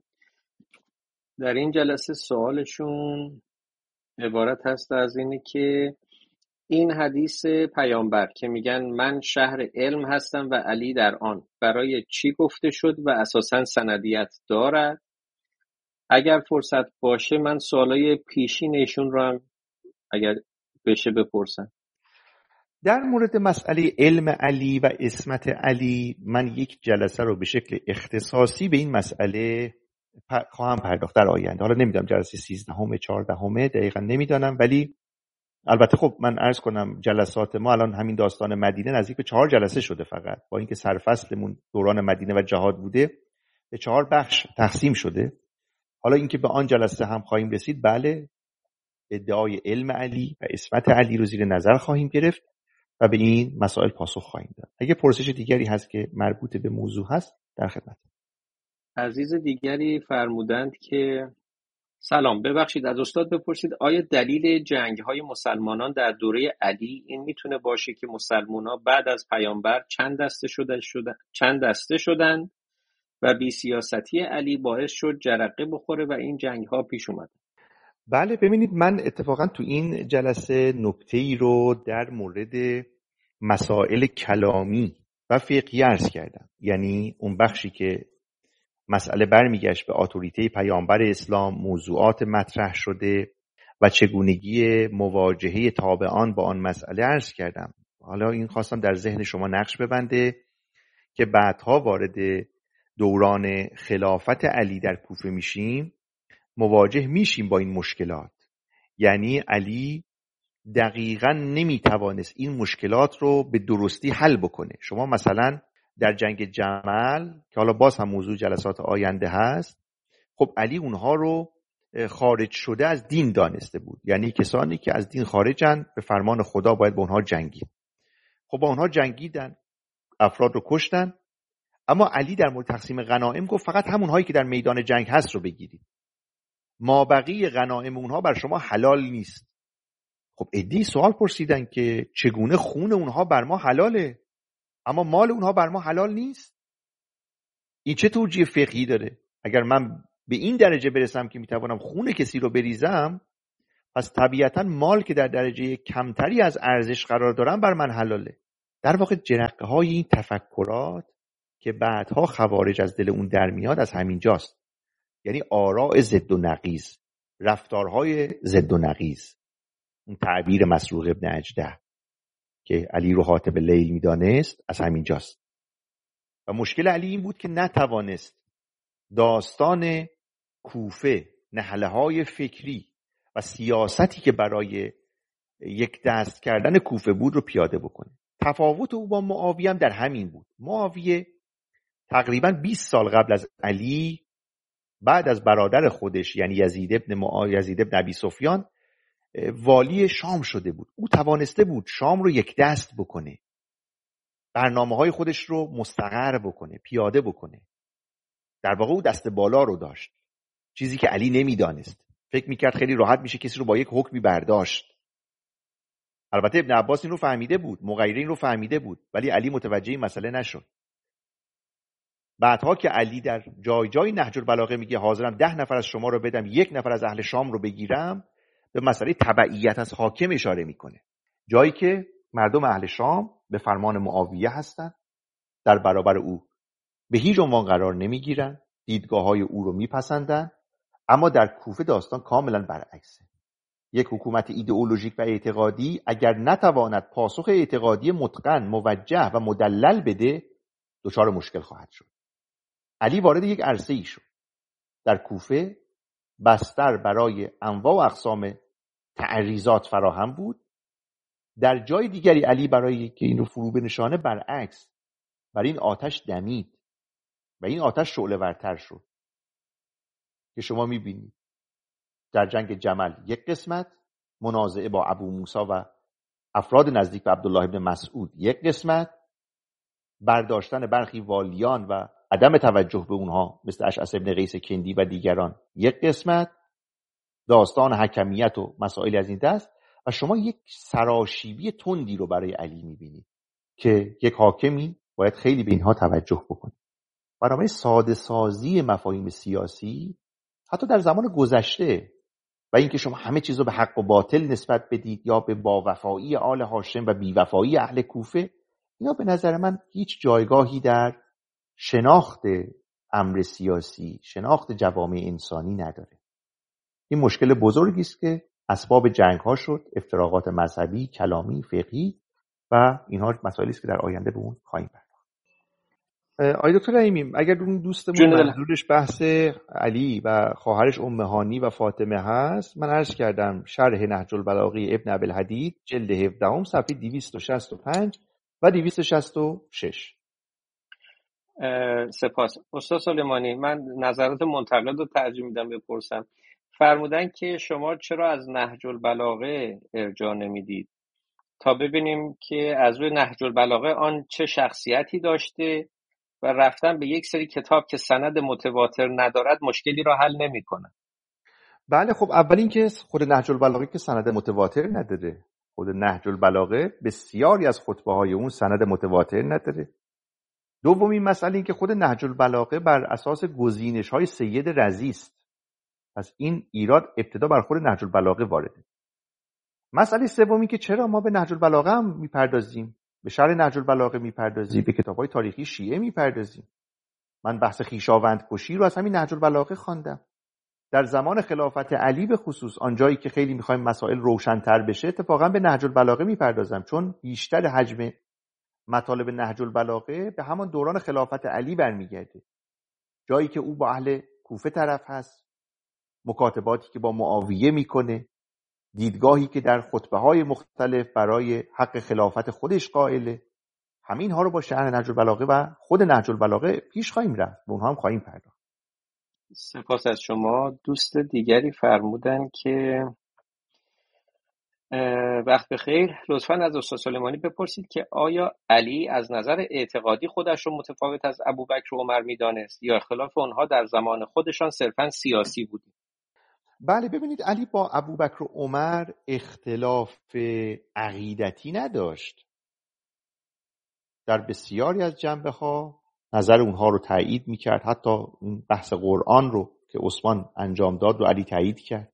در این جلسه سوالشون عبارت هست از اینه که این حدیث پیامبر که میگن من شهر علم هستم و علی در آن، برای چی گفته شد و اساساً سندیت دارد؟ اگر فرصت باشه من سوالای پیشینشون رو هم اگر بشه بپرسم. در مورد مسئله علم علی و عصمت علی من یک جلسه رو به شکل اختصاصی به این مسئله خواهم پرداخت در آینده. حالا نمیدونم جلسه 13 14 دقیقا نمیدانم، ولی البته خب من عرض کنم جلسات ما الان همین داستان مدینه نزدیک به 4 جلسه شده، فقط با اینکه سرفصلمون دوران مدینه و جهاد بوده به 4 بخش تقسیم شده. حالا اینکه به آن جلسه هم خواهیم رسید، بله، ادعای علم علی و عصمت علی رو زیر نظر خواهیم گرفت و به این مسائل پاسخ خواهیم داد. اگه پرسش دیگری هست که مربوط به موضوع هست در خدمت. عزیز دیگری فرمودند که سلام، ببخشید از استاد بپرسید آیا دلیل جنگ‌های مسلمانان در دوره علی این میتونه باشه که مسلمان‌ها بعد از پیامبر چند دسته شدن و بی سیاستی علی باعث شد جرقه بخوره و این جنگ‌ها پیش اومد؟ بله، ببینید من اتفاقا تو این جلسه نکته‌ای رو در مورد مسائل کلامی و فقهی عرض کردم. یعنی اون بخشی که مسئله برمیگشت به اتوریته پیامبر اسلام، موضوعات مطرح شده و چگونگی مواجهه تابعان با آن مسئله عرض کردم. حالا این خواستم در ذهن شما نقش ببنده که بعدها وارد دوران خلافت علی در کوفه میشیم، مواجه میشیم با این مشکلات. یعنی علی دقیقاً نمیتوانست این مشکلات رو به درستی حل بکنه. شما مثلا در جنگ جمل که حالا باز هم موضوع جلسات آینده هست، خب علی اونها رو خارج شده از دین دانسته بود. یعنی کسانی که از دین خارجن به فرمان خدا باید با اونها جنگید. خب با اونها جنگیدن، افراد رو کشتن، اما علی در مورد تقسیم غنایم گفت فقط همونهایی که در میدان جنگ هست رو بگیرید، مابقی غنایم اونها بر شما حلال نیست. خب عده‌ای سوال پرسیدن که چگونه خون اونها بر ما حلاله اما مال اونها بر ما حلال نیست؟ این چه توجیه فقهی داره؟ اگر من به این درجه برسم که میتوانم خون کسی رو بریزم، پس طبیعتا مال که در درجه کمتری از ارزش قرار دارم بر من حلاله. در واقع جرقه های این تفکرات که بعدها خوارج از دل اون در میاد از همین جاست. یعنی آراء ضد و نقیض، رفتارهای ضد و نقیض. اون تعبیر مسروق ابن اجده که علی رو حاطب لیل میدانست از همین جاست. و مشکل علی این بود که نتوانست داستان کوفه، نهله های فکری و سیاستی که برای یک دست کردن کوفه بود رو پیاده بکنه. تفاوت او با معاویه هم در همین بود. معاویه تقریبا 20 سال قبل از علی، بعد از برادر خودش یعنی یزید ابن ابی سفیان، والی شام شده بود. او توانسته بود شام رو یک دست بکنه، برنامه‌های خودش رو مستقر بکنه، پیاده بکنه. در واقع او دست بالا رو داشت، چیزی که علی نمیدانست. فکر میکرد خیلی راحت میشه کسی رو با یک حکمی برداشت. البته ابن عباس این رو فهمیده بود، مغیره این رو فهمیده بود، ولی علی متوجه این مسئله نشد. بعدها که علی در جای جای نهج البلاغه میگه حاضرم 10 نفر از شما رو بدم 1 نفر از اهل شام رو بگیرم، به مسئله تبعیت از حاکم اشاره میکنه. جایی که مردم اهل شام به فرمان معاویه هستند، در برابر او به هیچ عنوان قرار نمیگیرن، دیدگاه‌های او رو میپسندن. اما در کوفه داستان کاملا برعکسه. یک حکومت ایدئولوژیک و اعتقادی اگر نتواند پاسخ اعتقادی متقن، موجه و مدلل بده، دچار مشکل خواهد شد. علی وارد یک عرصه‌ای شد در کوفه، بستر برای انواع و اقسام تعریضات فراهم بود. در جای دیگری علی برای که این رو فرو بنشانه برعکس، برای این آتش دمید و این آتش شعله ورتر شد که شما میبینید در جنگ جمل یک قسمت، منازعه با ابو موسی و افراد نزدیک به عبدالله ابن مسعود یک قسمت، برداشتن برخی والیان و عدم توجه به اونها مثل اشعث ابن قیس کندی و دیگران یک قسمت، داستان حکمیت و مسائل از این دست. و شما یک سراشیبی تندی رو برای علی میبینید که یک حاکمی باید خیلی به اینها توجه بکنه. برای ساده سازی مفاهیم سیاسی حتی در زمان گذشته و اینکه شما همه چیز رو به حق و باطل نسبت بدید یا به باوفایی آل هاشم و بیوفایی اهل کوفه، اینا به نظر من هیچ جایگاهی در شناخت امر سیاسی، شناخت جوامع انسانی نداره. این مشکل بزرگی است که اسباب جنگ ها شد، افتراقات مذهبی، کلامی، فقهی و اینها مسائلی است که در آینده به اون خواهیم پرداخت. آقای دکتر رحیمی، اگر اون دوستمون منظورش بحث علی و خواهرش ام هانی و فاطمه هست، من عرض کردم شرح نهج البلاغه ابن ابی الحدید جلد 17 صفحه 265 و 266. سپاس. استاد سلیمانی، من نظرات منتقد رو ترجیح میدم بپرسم. فرمودن که شما چرا از نهج البلاغه ارجاع نمیدید تا ببینیم که از روی نهج البلاغه آن چه شخصیتی داشته و رفتن به یک سری کتاب که سند متواتر ندارد مشکلی را حل نمی‌کنه. بله، خب اول این که خود نهج البلاغه که سند متواتر نداره. خود نهج البلاغه بسیاری از خطبه‌های اون سند متواتر نداره. دومین مسئله این که خود نهج البلاغه بر اساس گزینش‌های سید رضی است. پس این ایراد ابتدا بر خود نهج البلاغه وارده. مسئله سومی که چرا ما به نهج البلاغه هم میپردازیم، به شرح نهج البلاغه میپردازیم، به کتاب‌های تاریخی شیعه میپردازیم. من بحث خویشاوندکشی رو از همین نهج البلاغه خواندم. در زمان خلافت علی به خصوص آنجایی که خیلی میخوایم مسائل روشن‌تر بشه، اتفاقا به نهج البلاغه میپردازم، چون بیشتر حجم مطالب نهج البلاغه به همان دوران خلافت علی برمیگرده، جایی که او با اهل کوفه طرف هست، مکاتباتی که با معاویه میکنه، دیدگاهی که در خطبه‌های مختلف برای حق خلافت خودش قائله. همین ها رو با شرح نهج البلاغه و خود نهج البلاغه پیش خواهیم رفت، به اونها هم خواهیم پرداخت. سپاس از شما. دوست دیگری فرمودن که وقت بخیر، لطفاً از استاد سلیمانی بپرسید که آیا علی از نظر اعتقادی خودش رو متفاوت از ابوبکر و عمر میدانست یا اختلاف اونها در زمان خودشان صرفاً سیاسی بود؟ بله، ببینید علی با ابوبکر و عمر اختلاف عقیدتی نداشت. در بسیاری از جنبه‌ها نظر اونها رو تایید میکرد، حتی بحث قرآن رو که عثمان انجام داد رو علی تایید کرد،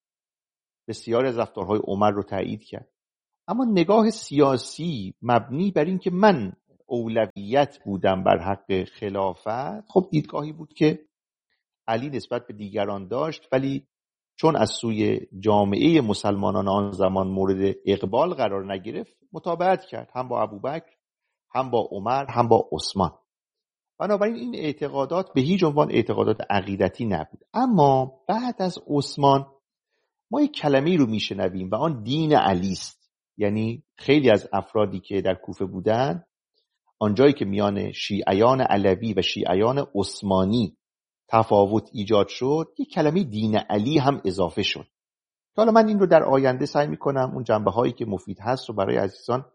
بسیاری از رفتارهای عمر رو تایید کرد. اما نگاه سیاسی مبنی بر این که من اولویت بودم بر حق خلافت، خب دیدگاهی بود که علی نسبت به دیگران داشت، ولی چون از سوی جامعه مسلمانان آن زمان مورد اقبال قرار نگرفت متابعت کرد، هم با ابوبکر، هم با عمر، هم با عثمان. بنابراین این اعتقادات به هیچ عنوان اعتقادات عقیدتی نبود. اما بعد از عثمان ما یک کلمه‌ای رو میشنویم و آن دین علی است. یعنی خیلی از افرادی که در کوفه بودن، آنجایی که میان شیعیان علوی و شیعیان عثمانی تفاوت ایجاد شد، یک کلمه دین علی هم اضافه شد. حالا من این رو در آینده سعی میکنم اون جنبه هایی که مفید هست رو برای عزیزان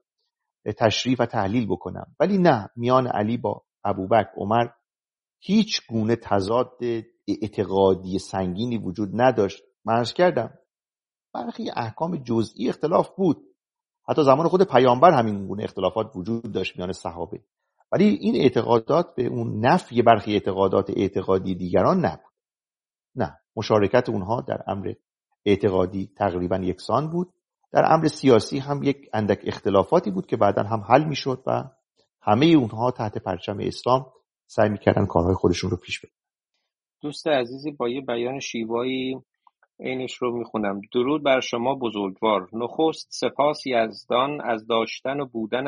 تشریح و تحلیل بکنم. ولی نه، میان علی با ابوبکر، عمر هیچ گونه تضاد اعتقادی سنگینی وجود نداشت. من عرض کردم برخی احکام جزئی اختلاف بود، حتی زمان خود پیامبر همین گونه اختلافات وجود داشت میان صحابه، ولی این اعتقادات به اون نفی برخی اعتقادات اعتقادی دیگران نبود. نه، مشارکت اونها در امر اعتقادی تقریبا یکسان بود. در امر سیاسی هم یک اندک اختلافاتی بود که بعداً هم حل میشد و همه اونها تحت پرچم اسلام سعی میکردن کارهای خودشون رو پیش ببرن. دوست عزیزی با یه بیان شیوایی اینش رو میخونم. درود بر شما بزرگوار. نخست سپاس یزدان از داشتن و بودن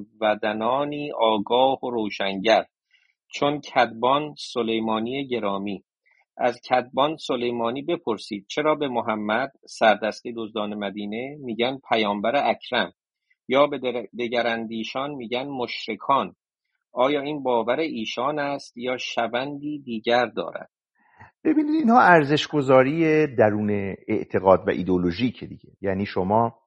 هموطنانی آگاه و روشنگر چون کدبان سلیمانی گرامی. از کدبان سلیمانی بپرسید چرا به محمد سردسته دزدان مدینه میگن پیامبر اکرم، یا به دگراندیشان میگن مشرکان؟ آیا این باور ایشان است یا شبندی دیگر دارد؟ ببینید اینها ارزش‌گذاری درون اعتقاد و ایدئولوژی که دیگه، یعنی شما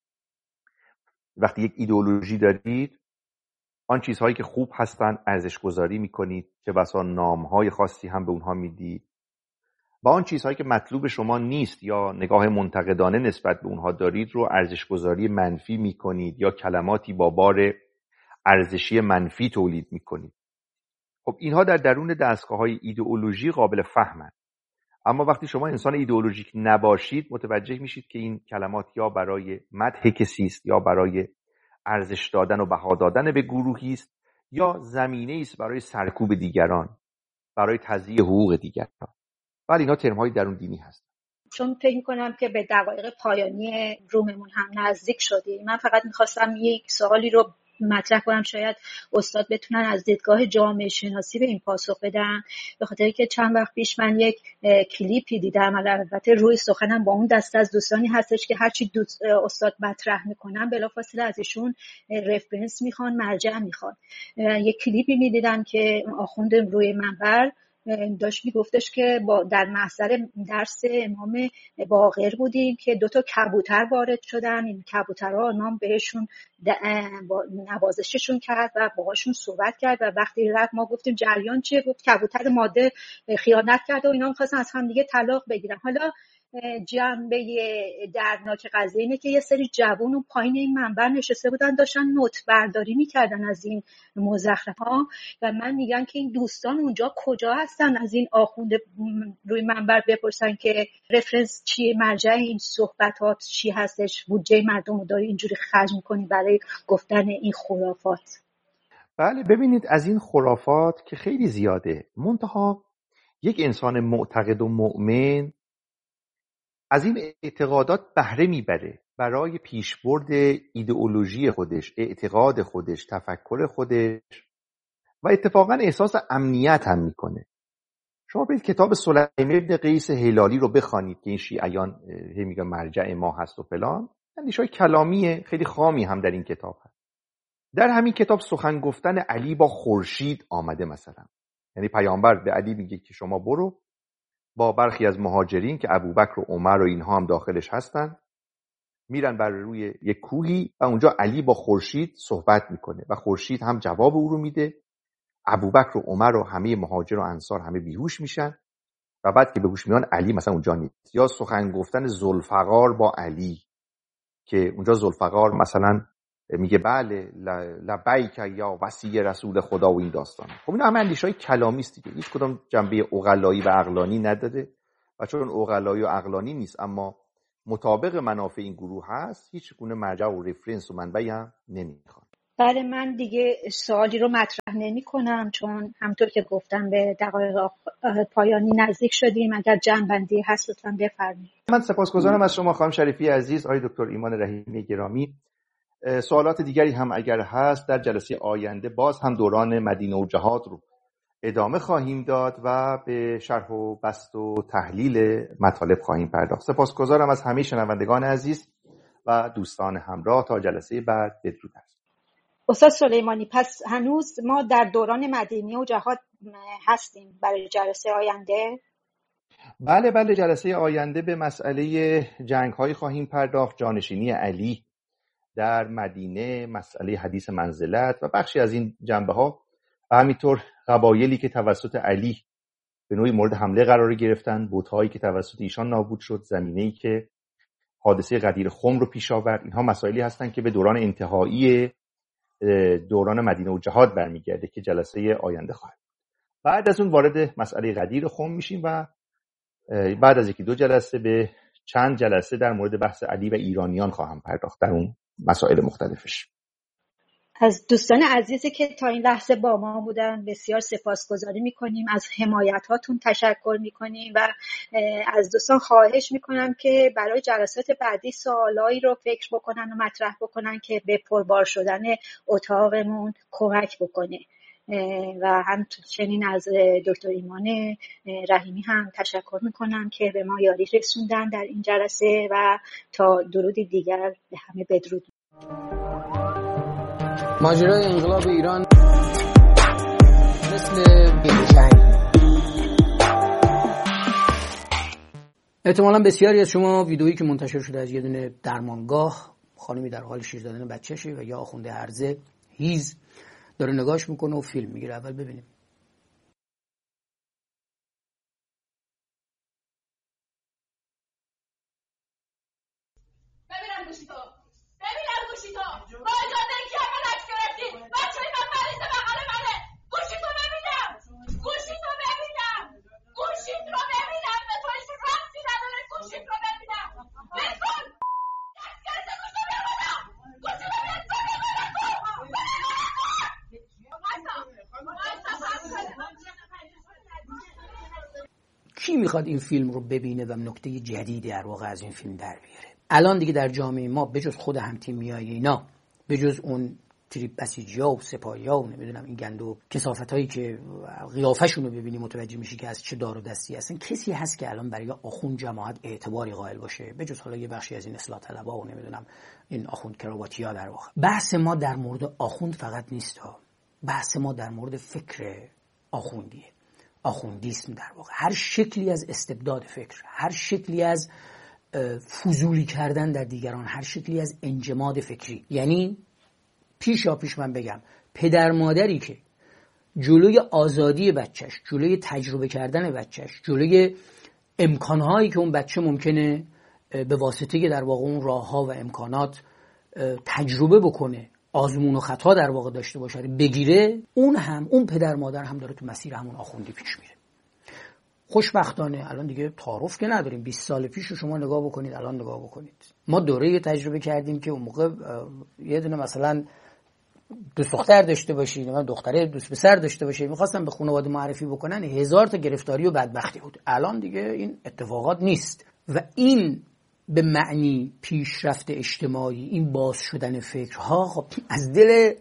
وقتی یک ایدئولوژی دارید، آن چیزهایی که خوب هستن ارزش‌گذاری میکنید، چه بسا نامهای خاصی هم به اونها میدید، و آن چیزهایی که مطلوب شما نیست یا نگاه منتقدانه نسبت به اونها دارید رو ارزش‌گذاری منفی میکنید یا کلماتی با بار ارزشی منفی تولید میکنید. خب اینها در درون دستگاه‌های ایدئولوژی قابل فهمند. اما وقتی شما انسان ایدئولوژیک نباشید متوجه میشید که این کلمات یا برای مدح کسی است یا برای ارزش دادن و بها دادن به گروهی است یا زمینه است برای سرکوب دیگران، برای تضییع حقوق دیگران. ولی اینا ترم‌های درون دینی هست. چون فکر می‌کنم که به دقایق پایانی روممون هم نزدیک شدیم، من فقط می‌خواستم یک سوالی رو مطرح کنم، شاید استاد بتونن از دیدگاه جامعه شناسی به این پاسخ بدن. به خاطر که چند وقت پیش من یک کلیپی دیدم، البته روی سخنم با اون دسته از دوستانی هستش که هرچی استاد مطرح میکنن بلافاصله از ایشون رفرنس میخوان، مرجع میخوان. یک کلیپی میدیدم که آخوند روی منبر داشت میگفتش که در محضر درس امام باقر بودیم که 2 کبوتر وارد شدن. این کبوترها نام بهشون نوازششون کرد و باهاشون صحبت کرد و وقتی رفت ما گفتیم جریان چیه؟ گفت کبوتر ماده خیانت کرده و اینا می‌خواستن از هم دیگه طلاق بگیرن. حالا جنبه دردناک قضیه اینه که یه سری جوون اون پایین این منبر نشسته بودن داشتن نوت برداری میکردن از این مزخرف‌ها و من میگن که این دوستان اونجا کجا هستن؟ از این آخوند روی منبر بپرسن که رفرنس چیه، مرجع این صحبتات چی هستش، بودجه مردم رو داری اینجوری خرج میکنی برای گفتن این خرافات. بله، ببینید از این خرافات که خیلی زیاده، منتها یک انسان معتقد و مؤمن از این اعتقادات بهره میبره برای پیشبرد ایدئولوژی خودش، اعتقاد خودش، تفکر خودش و اتفاقا احساس امنیت هم میکنه. شما برید کتاب سلیم ابن قیس هلالی رو بخوانید که این شیعیان میگن مرجع ما هست و فلان، اندیشه‌های کلامی خیلی خامی هم در این کتاب هست. در همین کتاب سخن گفتن علی با خورشید آمده مثلا، یعنی پیامبر به علی میگه که شما برو با برخی از مهاجرین که ابوبکر و عمر و اینها هم داخلش هستن میرن بر روی یک کوهی و اونجا علی با خورشید صحبت میکنه و خورشید هم جواب او رو میده. ابوبکر و عمر و همه مهاجر و انصار همه بیهوش میشن و بعد که به هوش میان علی مثلا اونجا نیست. یا سخن گفتن ذوالفقار با علی که اونجا ذوالفقار مثلا میگه بله لبیک یا وصی رسول خدا و این داستان. خب اینا همه اندیشه‌های کلامی است دیگه، هیچ کدام جنبه عقلایی و عقلانی نداره و چون عقلایی و عقلانی نیست اما مطابق منافع این گروه هست، هیچ گونه مرجع و رفرنس و منبعی هم نمیخوان. بله، من دیگه سوالی رو مطرح نمی کنم چون همطور که گفتم به دقایق پایانی نزدیک شدیم. اگر جمع‌بندی هست لطفاً بفرمایید. من سپاسگزارم از شما خانم شریفی عزیز، آقای دکتر ایمان رحیمی گرامی. سوالات دیگری هم اگر هست در جلسه آینده باز هم دوران مدینه و جهاد رو ادامه خواهیم داد و به شرح و بسط و تحلیل مطالب خواهیم پرداخت. سپاسگزارم از همه شنوندگان عزیز و دوستان همراه. تا جلسه بعد، بدرود. استاد سلیمانی، پس هنوز ما در دوران مدینه و جهاد هستیم برای جلسه آینده؟ بله، جلسه آینده به مسئله جنگ‌های خواهیم پرداخت، جانشینی علی در مدینه، مسئله حدیث منزلت و بخشی از این جنبه‌ها و همینطور قبایلی که توسط علی به نوعی مورد حمله قرار گرفتن، بت‌هایی که توسط ایشان نابود شد، زمینه‌ای که حادثه غدیر خم رو پیش آورد. اینها مسائلی هستند که به دوران انتهایی دوران مدینه و جهاد برمیگرده که جلسه آینده خواهد. بعد از اون وارد مسئله غدیر خم میشیم و بعد از یکی دو جلسه به چند جلسه در مورد بحث علی و ایرانیان خواهم پرداخت در اون مسائل مختلفش. از دوستان عزیزی که تا این لحظه با ما بودن بسیار سپاسگزاری میکنیم، از حمایت هاتون تشکر میکنیم و از دوستان خواهش میکنم که برای جلسات بعدی سوالایی رو فکر بکنن و مطرح بکنن که به پربار شدن اتاقمون کمک بکنه. و همچنین از دکتر ایمان رحیمی هم تشکر میکنم که به ما یاری رسوندن در این جلسه و تا درودی دیگر به همه بدرود. ماجرای انقلاب ایران مثل جنگ. احتمالاً بسیاری از شما ویدئویی که منتشر شده از یه دونه درمانگاه، خانمی در حال شیر دادن بچه‌شه و یا آخونده هرزه هیز داره نگاش میکنه و فیلم میگیره. اول ببینیم. کی میخواد این فیلم رو ببینه و نکته جدیدی در واقع از این فیلم در بیاره؟ الان دیگه در جامعه ما بجز خود هم‌تیمیای اینا، بجز اون تریپ بسیجیا و سپاهیا و نمیدونم این گند و کثافتایی که قیافشون رو ببینی متوجه میشی که از چه دار و دستی هستن، کسی هست که الان برای آخوند جماعت اعتباری قائل باشه بجز حالا یه بخشی از این اصلاح طلبا و نمیدونم این آخوند کراواتیا؟ در واقع بحث ما در مورد آخوند فقط نیست ها، بحث ما در مورد فکر آخوندیه. آخوندیسم در واقع هر شکلی از استبداد فکر، هر شکلی از فضولی کردن در دیگران، هر شکلی از انجماد فکری. یعنی پیش من بگم پدر مادری که جلوی آزادی بچهش، جلوی تجربه کردن بچهش، جلوی امکانهایی که اون بچه ممکنه به واسطه در واقع اون راهها و امکانات تجربه بکنه، آزمون و خطا در واقع داشته باشه، بگیره، اون پدر مادر هم داره تو مسیر همون آخوندی پیش میره. خوشبختانه الان دیگه تعارف که نداریم. 20 سال پیش رو شما نگاه بکنید، الان نگاه بکنید. ما دوره تجربه کردیم که اون موقع یه دونه مثلا دوست دختر داشته باشی، نه دختره دوست پسر داشته باشه، می‌خواستن به خانواده معرفی بکنن، 1000 تا گرفتاری و بدبختی بود. الان دیگه این اتفاقات نیست و این به معنی پیشرفت اجتماعی، این باز شدن فکرها خب از دل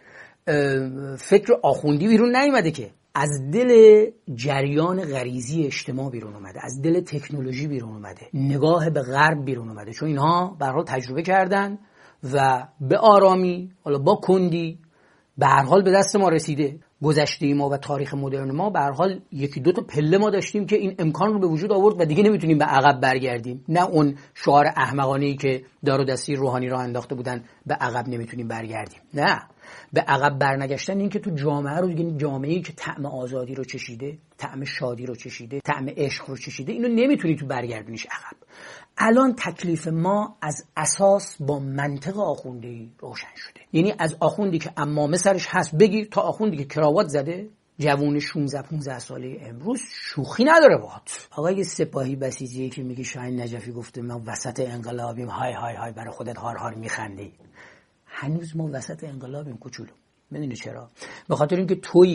فکر آخوندی بیرون نیومده که، از دل جریان غریزی اجتماع بیرون اومده، از دل تکنولوژی بیرون اومده، نگاه به غرب بیرون اومده. چون اینها به هر حال تجربه کردن و به آرامی، حالا با کندی، به هر حال به دست ما رسیده. گذشته ما و تاریخ مدرن ما به هر حال یکی دو تا پله ما داشتیم که این امکان رو به وجود آورد و دیگه نمیتونیم به عقب برگردیم. نه اون شعار احمقانه‌ای که دار و دستی روحانی را انداخته بودن به عقب نمیتونیم برگردیم. نه، به عقب برنگشتن این که تو جامعه رو دیگه، جامعه‌ای که طعم آزادی رو چشیده، طعم شادی رو چشیده، طعم عشق رو چشیده، اینو نمیتونی تو برگردونیش عقب. الان تکلیف ما از اساس با منطق آخوندی روشن شده. یعنی از آخوندی که عمامه سرش هست بگیر تا آخوندی که کراوات زده، جوون 16 15 ساله امروز شوخی نداره باهات. آقای سپاهی بسیجی که میگه شاهین نجفی گفته ما وسط انقلابیم، های های های برای خودت هار هار میخندی. هنوز ما وسط انقلابیم کوچولو. میدونی چرا؟ به خاطر اینکه تویی